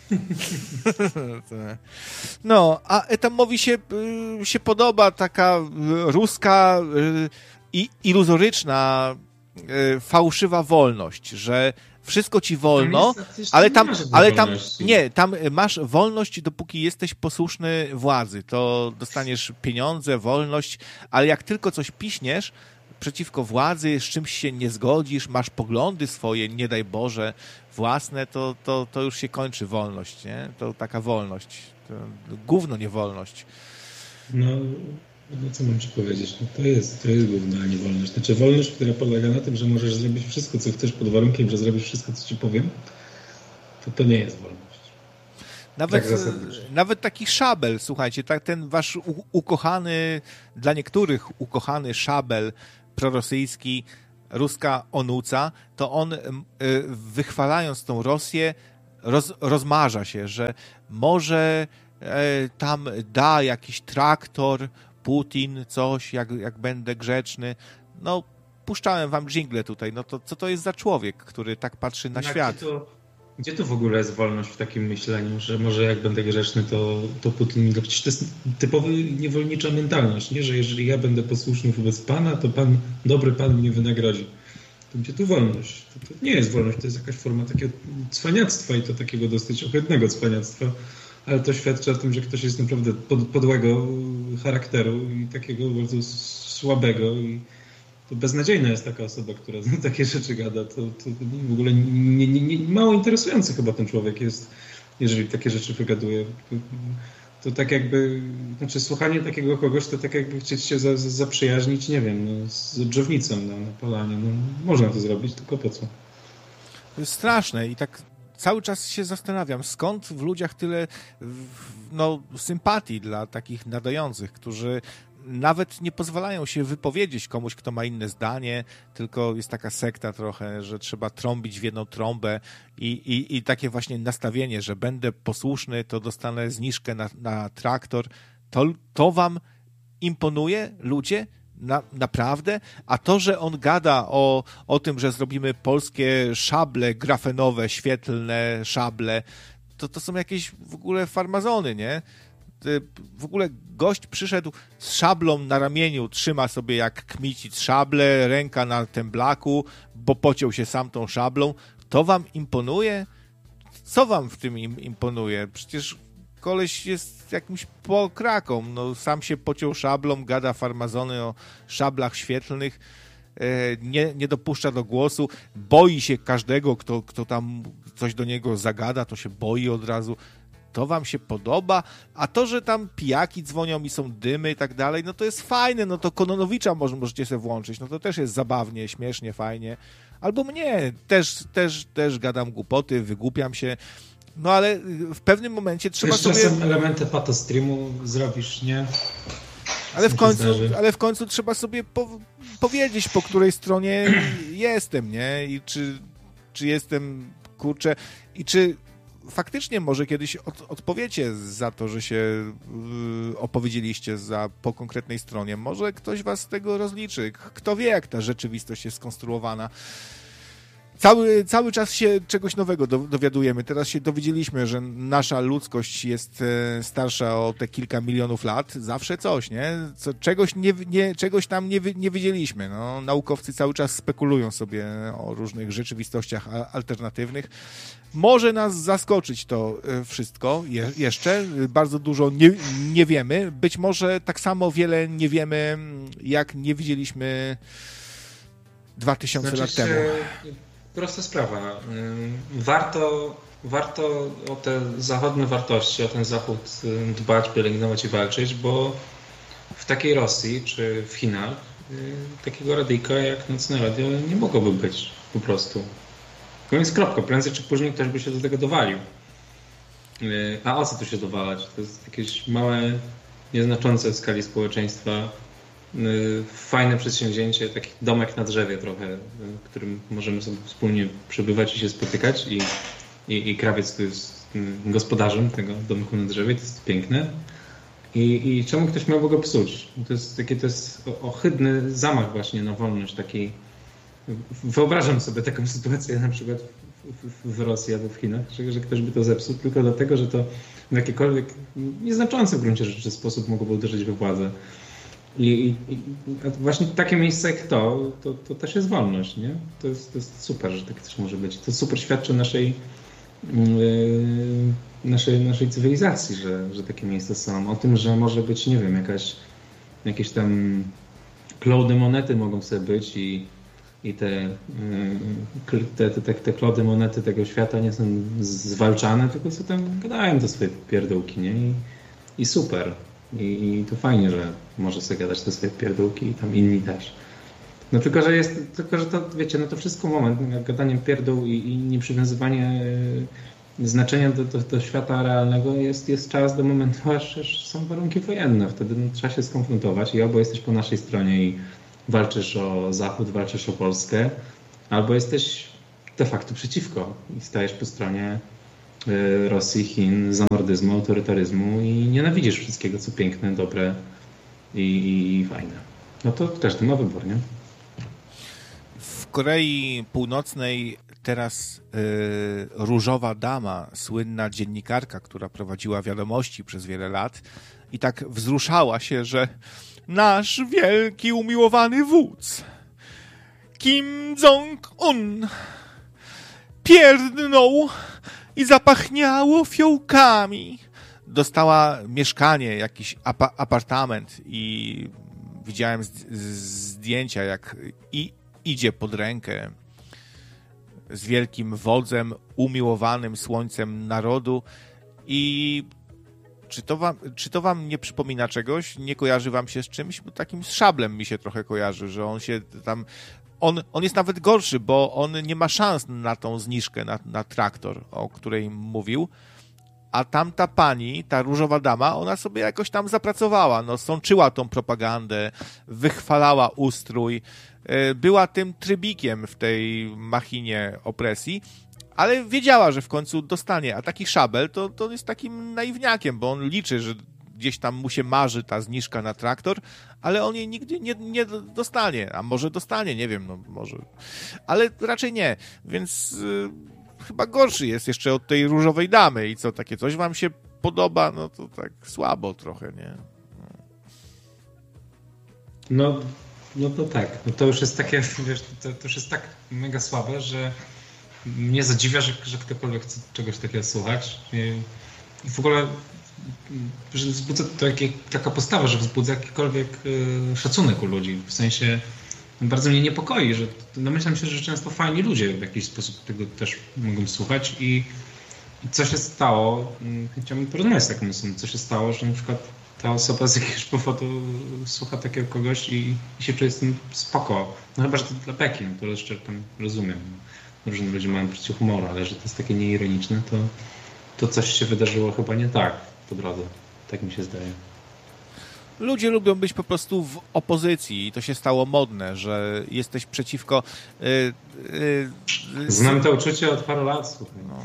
No, a Etamowi się, się podoba taka ruska i iluzoryczna, fałszywa wolność, że wszystko ci wolno, ale tam, ale tam nie, tam masz wolność, dopóki jesteś posłuszny władzy, to dostaniesz pieniądze, wolność, ale jak tylko coś piśniesz przeciwko władzy, z czymś się nie zgodzisz, masz poglądy swoje, nie daj Boże, własne, to, to, to już się kończy wolność, nie? To taka wolność. To gówno, nie wolność. No, No co mam ci powiedzieć? No to jest, to jest główna niewolność. Znaczy wolność, która polega na tym, że możesz zrobić wszystko, co chcesz pod warunkiem, że zrobisz wszystko, co ci powiem, to to nie jest wolność. Nawet, tak nawet taki Szabel, słuchajcie, tak, ten wasz u, ukochany, dla niektórych ukochany Szabel prorosyjski, ruska onuca, to on y, wychwalając tą Rosję roz, rozmarza się, że może y, tam da jakiś traktor Putin, coś, jak, jak będę grzeczny. No, puszczałem wam dżingle tutaj, no to co to jest za człowiek, który tak patrzy na no, świat? Gdzie to, gdzie tu w ogóle jest wolność w takim myśleniu, że może jak będę grzeczny, to, to Putin... To przecież to jest typowa niewolnicza mentalność, nie? Że jeżeli ja będę posłuszny wobec Pana, to Pan, dobry Pan mnie wynagrodzi. To gdzie tu wolność? To, to nie jest wolność, to jest jakaś forma takiego cwaniactwa i to takiego dosyć ohydnego cwaniactwa. Ale to świadczy o tym, że ktoś jest naprawdę pod, podłego charakteru i takiego bardzo słabego i to beznadziejna jest taka osoba, która takie rzeczy gada. To, to w ogóle nie, nie, nie, mało interesujący chyba ten człowiek jest, jeżeli takie rzeczy wygaduje. To, to tak jakby, znaczy słuchanie takiego kogoś, to tak jakby chcieć się za, za, zaprzyjaźnić, nie wiem, no, z dżownicą na, na polanie. No, można to zrobić, tylko po co? To jest straszne i tak cały czas się zastanawiam, skąd w ludziach tyle no, sympatii dla takich nadających, którzy nawet nie pozwalają się wypowiedzieć komuś, kto ma inne zdanie, tylko jest taka sekta trochę, że trzeba trąbić w jedną trąbę i, i, i takie właśnie nastawienie, że będę posłuszny, to dostanę zniżkę na, na traktor. To, to wam imponuje, ludzie? Na, naprawdę? A to, że on gada o, o tym, że zrobimy polskie szable grafenowe, świetlne szable, to to są jakieś w ogóle farmazony, nie? W ogóle gość przyszedł z szablą na ramieniu, trzyma sobie jak kmicic szable, ręka na temblaku, bo pociął się sam tą szablą. To wam imponuje? Co wam w tym im imponuje? Przecież koleś jest jakimś pokraką. No, sam się pociął szablą, gada farmazony o szablach świetlnych, nie, nie dopuszcza do głosu, boi się każdego, kto, kto tam coś do niego zagada, to się boi od razu. To wam się podoba, a to, że tam pijaki dzwonią i są dymy i tak dalej, no to jest fajne, no to Kononowicza może, możecie sobie włączyć, no to też jest zabawnie, śmiesznie, fajnie. Albo mnie, też, też, też gadam głupoty, wygłupiam się, no ale w pewnym momencie trzeba Wiesz, sobie... czasem elementy patostreamu zrobisz, nie? Ale w, końcu, ale w końcu trzeba sobie po, powiedzieć, po której stronie jestem, nie? I czy, czy jestem, kurczę, i czy faktycznie może kiedyś od, odpowiecie za to, że się yy, opowiedzieliście za, po konkretnej stronie. Może ktoś was z tego rozliczy. Kto wie, jak ta rzeczywistość jest skonstruowana. Cały, cały czas się czegoś nowego dowiadujemy. Teraz się dowiedzieliśmy, że nasza ludzkość jest starsza o te kilka milionów lat. Zawsze coś, nie? Co, czegoś, nie, nie, czegoś tam nie, nie wiedzieliśmy. No, naukowcy cały czas spekulują sobie o różnych rzeczywistościach alternatywnych. Może nas zaskoczyć to wszystko je, jeszcze. Bardzo dużo nie, nie wiemy. Być może tak samo wiele nie wiemy, jak nie widzieliśmy dwa tysiące znaczy, lat temu. Prosta sprawa. Warto, warto o te zachodnie wartości, o ten Zachód dbać, pielęgnować i walczyć, bo w takiej Rosji czy w Chinach takiego radyjka jak Nocne Radio nie mogłoby być po prostu. Koniec kropka. Prędzej czy później ktoś by się do tego dowalił. A o co tu się dowalać? To jest jakieś małe, nieznaczące w skali społeczeństwa fajne przedsięwzięcie, taki domek na drzewie trochę, w którym możemy sobie wspólnie przebywać i się spotykać i, i, i krawiec tu jest gospodarzem tego domku na drzewie, to jest piękne. I, i czemu ktoś miałby go psuć? To jest taki, to jest ohydny zamach właśnie na wolność takiej. Wyobrażam sobie taką sytuację na przykład w, w Rosji albo w Chinach, że, że ktoś by to zepsuł tylko dlatego, że to w jakikolwiek nieznaczący w gruncie rzeczy sposób mogłoby uderzyć we władzę. I, i, i właśnie takie miejsce jak to, to, to też jest wolność, nie? To jest, to jest super, że tak też może być. To super świadczy o naszej, yy, naszej, naszej cywilizacji, że, że takie miejsca są. O tym, że może być, nie wiem, jakaś, jakieś tam klody monety mogą sobie być i, i te, yy, te, te, te, te klody monety tego świata nie są zwalczane, tylko co tam gadają te swoje pierdółki, nie? I, i super. I, i to fajnie, że może sobie gadać te swoje pierdółki i tam inni też. No tylko, że jest, tylko, że to, wiecie, no to wszystko moment, jak gadanie pierdół i, i nieprzywiązywanie znaczenia do, do, do świata realnego jest, jest czas do momentu, aż, aż są warunki wojenne. Wtedy no, trzeba się skonfrontować i albo jesteś po naszej stronie i walczysz o Zachód, walczysz o Polskę, albo jesteś de facto przeciwko i stajesz po stronie y, Rosji, Chin, zamordyzmu, autorytaryzmu i nienawidzisz wszystkiego, co piękne, dobre i, i, i fajne. No to każdy ma wybór, nie? W Korei Północnej teraz y, różowa dama, słynna dziennikarka, która prowadziła wiadomości przez wiele lat i tak wzruszała się, że nasz wielki umiłowany wódz Kim Jong-un pierdnął i zapachniało fiołkami. Dostała mieszkanie, jakiś apa- apartament i widziałem z- z- zdjęcia, jak i idzie pod rękę z wielkim wodzem, umiłowanym słońcem narodu. I czy to wam, czy to wam nie przypomina czegoś? Nie kojarzy wam się z czymś? Bo takim z Szablem mi się trochę kojarzy, że on się tam... On, on jest nawet gorszy, bo on nie ma szans na tą zniżkę, na, na traktor, o której mówił. A tamta pani, ta różowa dama, ona sobie jakoś tam zapracowała, no, sączyła tą propagandę, wychwalała ustrój, była tym trybikiem w tej machinie opresji, ale wiedziała, że w końcu dostanie. A taki Szabel to, to jest takim naiwniakiem, bo on liczy, że gdzieś tam mu się marzy ta zniżka na traktor, ale on jej nigdy nie, nie dostanie. A może dostanie, nie wiem, no może. Ale raczej nie, więc... Yy... chyba gorszy jest jeszcze od tej różowej damy i co, takie coś wam się podoba, no to tak słabo trochę, nie? No, no to tak, no to już jest takie, wiesz, to, to już jest tak mega słabe, że mnie zadziwia, że, że ktokolwiek chce czegoś takiego słuchać i, i w ogóle, że wzbudza to jakie, taka postawa, że wzbudza jakikolwiek y, szacunek u ludzi, w sensie bardzo mnie niepokoi, że domyślam się, że często fajni ludzie w jakiś sposób tego też mogą słuchać i, i co się stało, chciałbym porozmawiać z taką osobą, co się stało, że na przykład ta osoba z jakiegoś powodu słucha takiego kogoś i, i się czuje z tym spoko. No chyba, że to dla beki, no to jeszcze tam rozumiem. Różni ludzie mają poczucie humoru, ale że to jest takie nieironiczne, to, to coś się wydarzyło chyba nie tak po drodze. Tak mi się zdaje. Ludzie lubią być po prostu w opozycji i to się stało modne, że jesteś przeciwko... Yy, yy, Znam to uczucie od paru lat, słuchaj. No,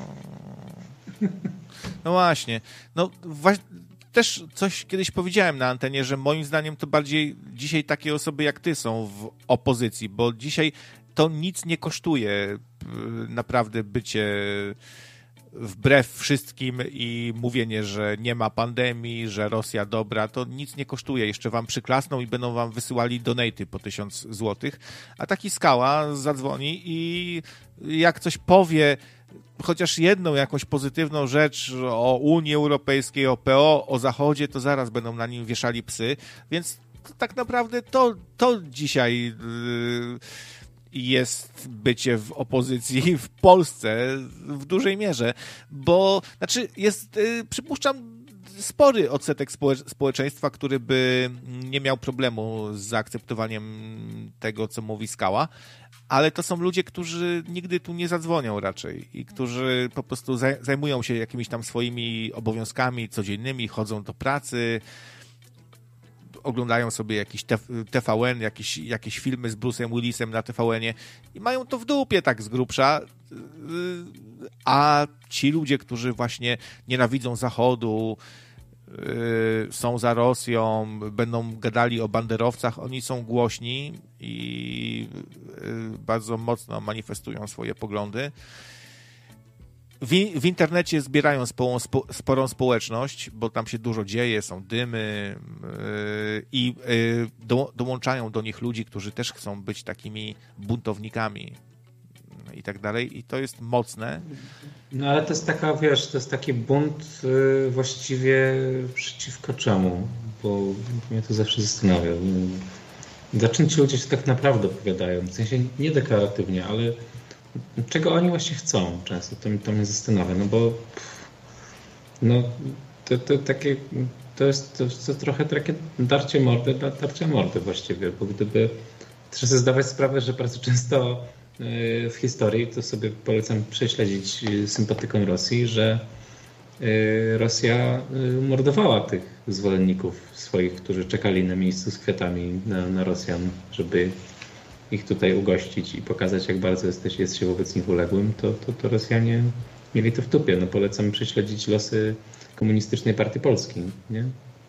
no właśnie. No właśnie, też coś kiedyś powiedziałem na antenie, że moim zdaniem to bardziej dzisiaj takie osoby jak ty są w opozycji, bo dzisiaj to nic nie kosztuje naprawdę bycie wbrew wszystkim i mówienie, że nie ma pandemii, że Rosja dobra, to nic nie kosztuje. Jeszcze wam przyklasną i będą wam wysyłali donaty po tysiąc złotych, a taki Skała zadzwoni i jak coś powie, chociaż jedną jakąś pozytywną rzecz o Unii Europejskiej, o P O, o Zachodzie, to zaraz będą na nim wieszali psy, więc to tak naprawdę to, to dzisiaj... Yy, jest bycie w opozycji w Polsce w dużej mierze, bo znaczy jest, yy, przypuszczam, spory odsetek społecz- społeczeństwa, który by nie miał problemu z zaakceptowaniem tego, co mówi Skała, ale to są ludzie, którzy nigdy tu nie zadzwonią raczej i którzy po prostu zaj- zajmują się jakimiś tam swoimi obowiązkami codziennymi, chodzą do pracy, oglądają sobie jakiś T V N, jakieś, jakieś filmy z Bruce'em Willisem na T V N-ie i mają to w dupie tak z grubsza, a ci ludzie, którzy właśnie nienawidzą Zachodu, są za Rosją, będą gadali o banderowcach, oni są głośni i bardzo mocno manifestują swoje poglądy. W, w internecie zbierają sporą, spo, sporą społeczność, bo tam się dużo dzieje, są dymy yy, i yy, do, dołączają do nich ludzi, którzy też chcą być takimi buntownikami i tak dalej. I to jest mocne. No ale to jest taka, wiesz, to jest taki bunt yy, właściwie przeciwko czemu? Bo mnie to zawsze zastanawia. Za czym ci ludzie się tak naprawdę opowiadają? W sensie nie deklaratywnie, ale czego oni właśnie chcą często, to, to mnie zastanawia, no bo no, to, to takie, to jest to, to trochę takie darcie mordy dla darcia mordy właściwie, bo gdyby trzeba sobie zdawać sprawę, że bardzo często w historii, to sobie polecam prześledzić sympatykom Rosji, że Rosja mordowała tych zwolenników swoich, którzy czekali na miejscu z kwiatami na, na Rosjan, żeby ich tutaj ugościć i pokazać, jak bardzo jesteś, jest się wobec nich uległym, to, to, to Rosjanie mieli to w dupie. No polecam prześledzić losy Komunistycznej Partii Polski, nie?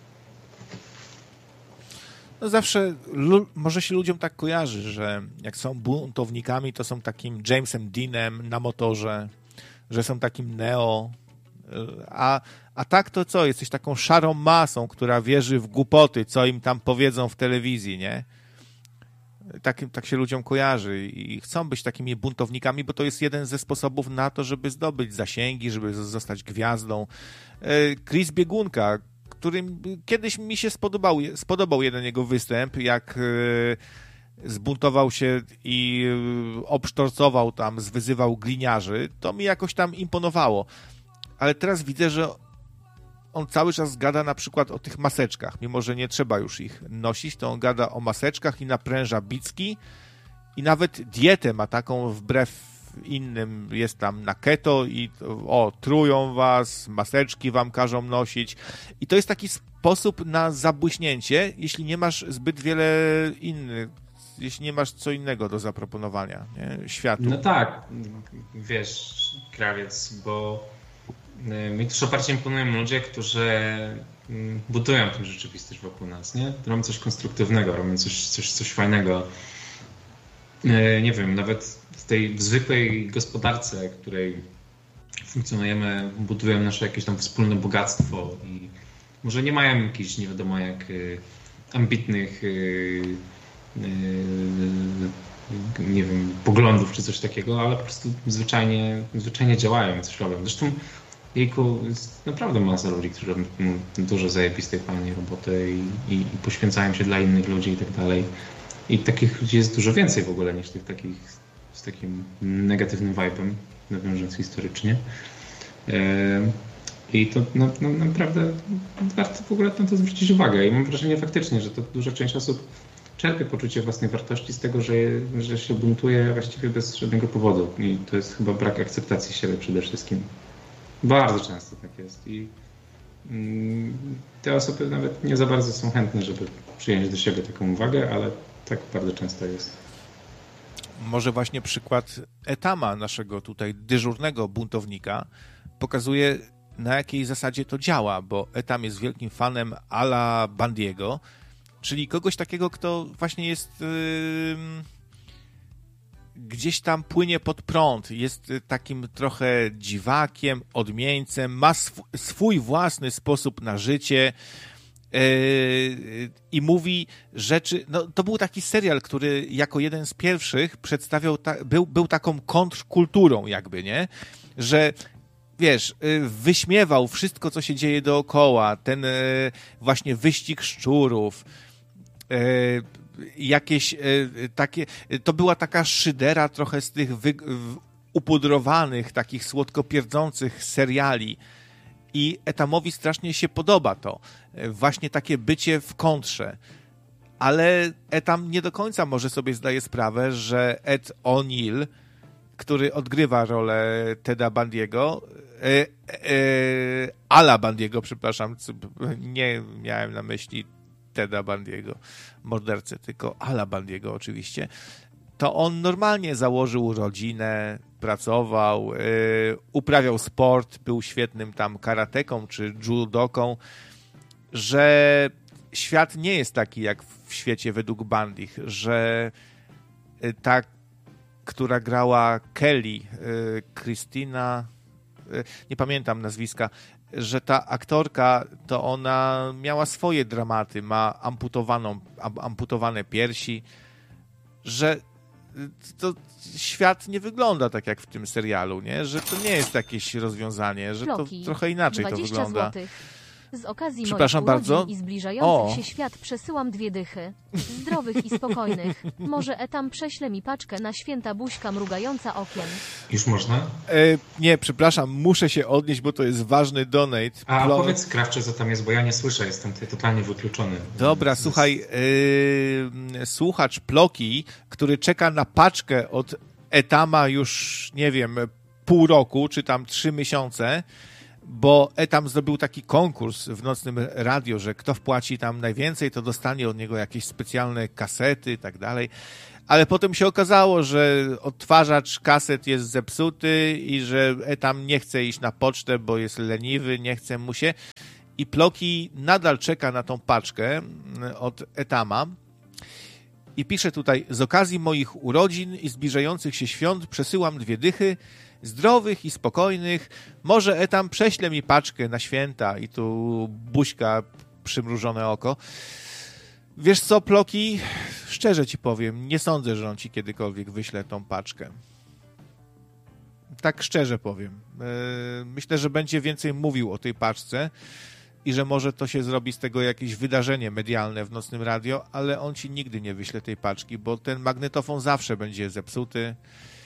No zawsze lu- może się ludziom tak kojarzy, że jak są buntownikami, to są takim Jamesem Deanem na motorze, że są takim Neo, a, a tak to co? Jesteś taką szarą masą, która wierzy w głupoty, co im tam powiedzą w telewizji, nie? Tak, tak się ludziom kojarzy i chcą być takimi buntownikami, bo to jest jeden ze sposobów na to, żeby zdobyć zasięgi, żeby zostać gwiazdą. Chris Biegunka, którym kiedyś mi się spodobał, spodobał jeden jego występ, jak zbuntował się i obsztorcował tam, zwyzywał gliniarzy, to mi jakoś tam imponowało. Ale teraz widzę, że on cały czas gada na przykład o tych maseczkach, mimo że nie trzeba już ich nosić, to on gada o maseczkach i napręża bicki i nawet dietę ma taką wbrew innym, jest tam na keto i o, trują was, maseczki wam każą nosić i to jest taki sposób na zabłyśnięcie, jeśli nie masz zbyt wiele innych, jeśli nie masz co innego do zaproponowania, nie? Światu. No tak, wiesz, Krawiec, bo mi też oparcie imponują ludzie, którzy budują tę rzeczywistość wokół nas, nie? Robią coś konstruktywnego, robią coś, coś, coś fajnego. Nie wiem, nawet w tej zwykłej gospodarce, w której funkcjonujemy, budują nasze jakieś tam wspólne bogactwo i może nie mają jakichś nie wiadomo jak ambitnych nie wiem, poglądów czy coś takiego, ale po prostu zwyczajnie, zwyczajnie działają, coś robią. Zresztą jejku, jest naprawdę masa ludzi, którzy robią dużo zajebistej fajnej roboty i, i, i poświęcają się dla innych ludzi i tak dalej. I takich ludzi jest dużo więcej w ogóle niż tych takich z takim negatywnym vibe'em, nawiązując historycznie. I to no, no, naprawdę warto w ogóle na to zwrócić uwagę. I mam wrażenie faktycznie, że to duża część osób czerpie poczucie własnej wartości z tego, że, że się buntuje właściwie bez żadnego powodu. I to jest chyba brak akceptacji siebie przede wszystkim. Bardzo często tak jest. I mm, te osoby nawet nie za bardzo są chętne, żeby przyjąć do siebie taką uwagę, ale tak bardzo często jest. Może właśnie przykład Etama, naszego tutaj dyżurnego buntownika, pokazuje, na jakiej zasadzie to działa, bo Etam jest wielkim fanem Ala Bandiego, czyli kogoś takiego, kto właśnie jest yy, gdzieś tam płynie pod prąd, jest takim trochę dziwakiem, odmieńcem, ma sw- swój własny sposób na życie yy, i mówi rzeczy. No, to był taki serial, który jako jeden z pierwszych przedstawiał, ta, był, był taką kontrkulturą jakby, nie? Że wiesz, wyśmiewał wszystko, co się dzieje dookoła, ten właśnie wyścig szczurów, jakieś takie, to była taka szydera trochę z tych wy, upudrowanych, takich słodkopierdzących seriali i Etamowi strasznie się podoba to, właśnie takie bycie w kontrze, ale Etam nie do końca może sobie zdaje sprawę, że Ed O'Neill, który odgrywa rolę Teda Bundy'ego, e, e, Ala Bundy'ego, przepraszam, nie miałem na myśli Teda Bundy'ego, mordercę, tylko Ala Bundy'ego oczywiście, to on normalnie założył rodzinę, pracował, e, uprawiał sport, był świetnym tam karateką czy judoką, że świat nie jest taki jak w świecie według Bundych, że tak która grała Kelly, Christina, nie pamiętam nazwiska, że ta aktorka, to ona miała swoje dramaty, ma amputowaną, amputowane piersi, że to świat nie wygląda tak jak w tym serialu, nie? Że to nie jest jakieś rozwiązanie, że Floki, to trochę inaczej to wygląda. złotych. Z okazji Przepraszam moich bardzo. i zbliżających O. się świat przesyłam dwie dychy. Zdrowych i spokojnych. Może etam prześle mi paczkę na święta, buźka mrugająca okiem. Już można? E, nie, przepraszam, muszę się odnieść, bo to jest ważny donate. A Plo- powiedz, Krawcze, co tam jest, bo ja nie słyszę, jestem tutaj totalnie wykluczony. Dobra, Z- słuchaj, yy, słuchacz Ploki, który czeka na paczkę od Etama już, nie wiem, pół roku, czy tam trzy miesiące, bo Etam zrobił taki konkurs w Nocnym Radio, że kto wpłaci tam najwięcej, to dostanie od niego jakieś specjalne kasety i tak dalej. Ale potem się okazało, że odtwarzacz kaset jest zepsuty i że Etam nie chce iść na pocztę, bo jest leniwy, nie chce mu się. I Ploki nadal czeka na tą paczkę od Etama i pisze tutaj: z okazji moich urodzin i zbliżających się świąt przesyłam dwie dychy, zdrowych i spokojnych. Może Etam prześle mi paczkę na święta. I tu buźka, przymrużone oko. Wiesz co, Ploki? Szczerze ci powiem, nie sądzę, że on ci kiedykolwiek wyśle tą paczkę. Tak szczerze powiem. Myślę, że będzie więcej mówił o tej paczce i że może to się zrobi z tego jakieś wydarzenie medialne w Nocnym Radio, ale on ci nigdy nie wyśle tej paczki, bo ten magnetofon zawsze będzie zepsuty.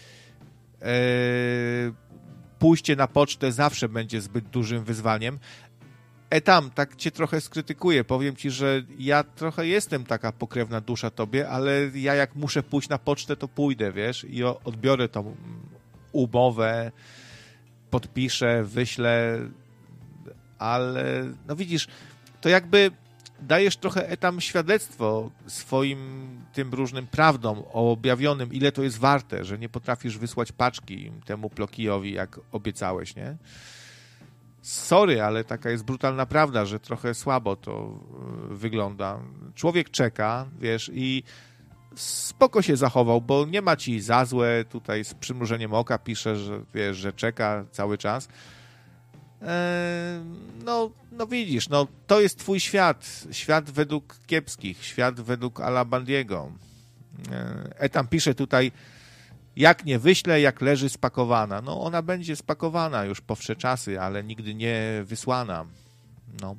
Pójście na pocztę zawsze będzie zbyt dużym wyzwaniem. Etam, tak cię trochę skrytykuję. Powiem ci, że ja trochę jestem taka pokrewna dusza tobie, ale ja jak muszę pójść na pocztę, to pójdę, wiesz, i odbiorę tą umowę, podpiszę, wyślę, ale no widzisz, to jakby dajesz trochę Etam świadectwo swoim tym różnym prawdom objawionym, ile to jest warte, że nie potrafisz wysłać paczki temu Plokijowi, jak obiecałeś, nie? Sorry, ale taka jest brutalna prawda, że trochę słabo to wygląda. Człowiek czeka, wiesz, i spoko się zachował, bo nie ma ci za złe, tutaj z przymrużeniem oka pisze, że wiesz, że czeka cały czas. Eee, no, no widzisz, no to jest twój świat, świat według kiepskich, świat według Alabandiego. Eee, Etam pisze tutaj: jak nie wyślę, jak leży spakowana. No ona będzie spakowana już po wsze czasy, ale nigdy nie wysłana. No.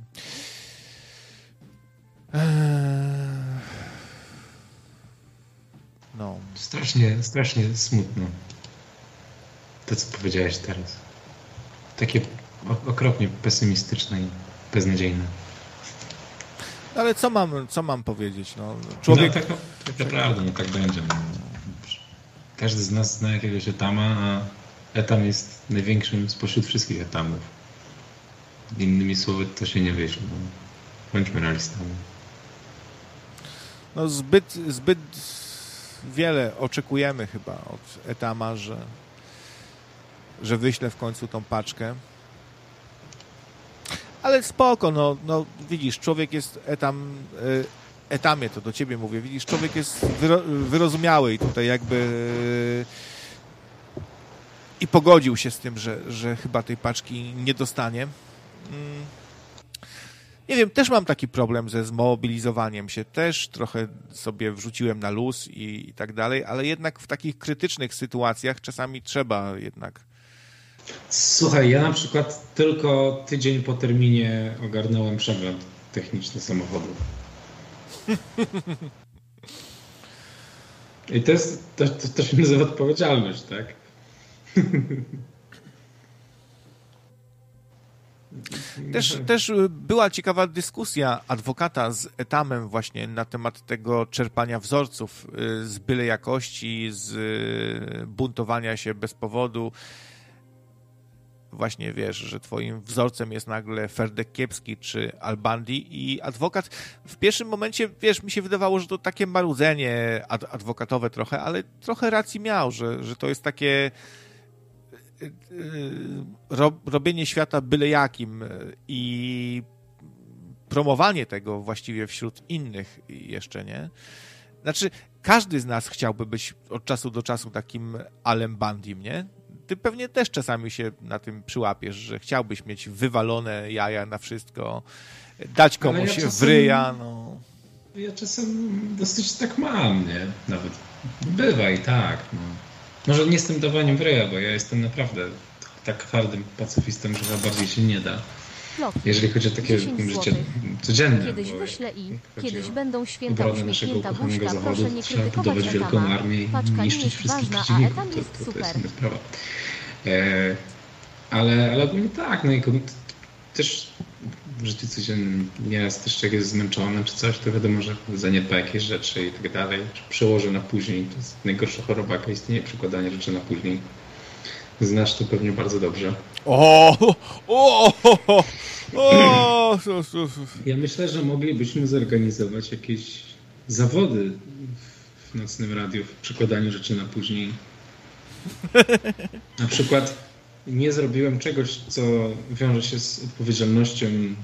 Eee... No. Strasznie, strasznie smutno. To, co powiedziałeś teraz. Takie okropnie pesymistyczne i beznadziejne. Ale co mam, co mam powiedzieć? No, człowiek... No, tak, tak naprawdę, no tak będzie. No. Każdy z nas zna jakiegoś Etama, a Etam jest największym spośród wszystkich Etamów. Innymi słowy, to się nie wyśle. No. Bądźmy realistami. No zbyt, zbyt wiele oczekujemy chyba od Etama, że, że wyśle w końcu tą paczkę. Ale spoko, no, no widzisz, człowiek jest Etam, Etamie, to do ciebie mówię, widzisz, człowiek jest wyro, wyrozumiały i tutaj jakby i pogodził się z tym, że, że chyba tej paczki nie dostanie. Nie wiem, też mam taki problem ze zmobilizowaniem się, też trochę sobie wrzuciłem na luz i, i tak dalej, ale jednak w takich krytycznych sytuacjach czasami trzeba jednak. Słuchaj, ja na przykład tylko tydzień po terminie ogarnąłem przegląd techniczny samochodu. I to jest, to, to, to się nazywa odpowiedzialność, tak? Też, też była ciekawa dyskusja adwokata z Etamem właśnie na temat tego czerpania wzorców z byle jakości, z buntowania się bez powodu. Właśnie wiesz, że twoim wzorcem jest nagle Ferdek Kiepski czy Albandi i adwokat w pierwszym momencie, wiesz, mi się wydawało, że to takie marudzenie ad- adwokatowe trochę, ale trochę racji miał, że, że to jest takie ro, robienie świata byle jakim i promowanie tego właściwie wśród innych jeszcze, nie? Znaczy, każdy z nas chciałby być od czasu do czasu takim Alem Bandim, nie? Ty pewnie też czasami się na tym przyłapiesz, że chciałbyś mieć wywalone jaja na wszystko, dać komuś ja czasem, w ryja, no. Ja czasem dosyć tak mam, nie? Nawet bywa i tak, no. Może nie z tym dawaniem w ryja, bo ja jestem naprawdę tak twardym pacyfistą, że chyba bardziej się nie da. Floki. Jeżeli chodzi o takie dziesięć życie złotych. codzienne. Kiedyś bo wyślę i jak chodzi kiedyś o będą święta obronę naszego uśmiechnięta ukochanego buźka. zachodu, Proszę nie trzeba krytykować budować wielką Etama. armię i Paczka nie niszczyć jest wszystkich ważna, a przeciwników. Etam To, jest to, to super. jest inna sprawa. E, ale, ale ogólnie tak, no i ko- też w życiu codziennym nieraz też jak jest zmęczony czy coś, to wiadomo, że zaniedba jakieś rzeczy i tak dalej, czy przełoży na później. To jest najgorsza choroba, jaka istnieje, przekładanie rzeczy na później. Znasz to pewnie bardzo dobrze. O, o, o, o, su, su, su. Ja myślę, że moglibyśmy zorganizować jakieś zawody w nocnym radiu w przekładaniu rzeczy na później. Na przykład nie zrobiłem czegoś, co wiąże się z odpowiedzialnością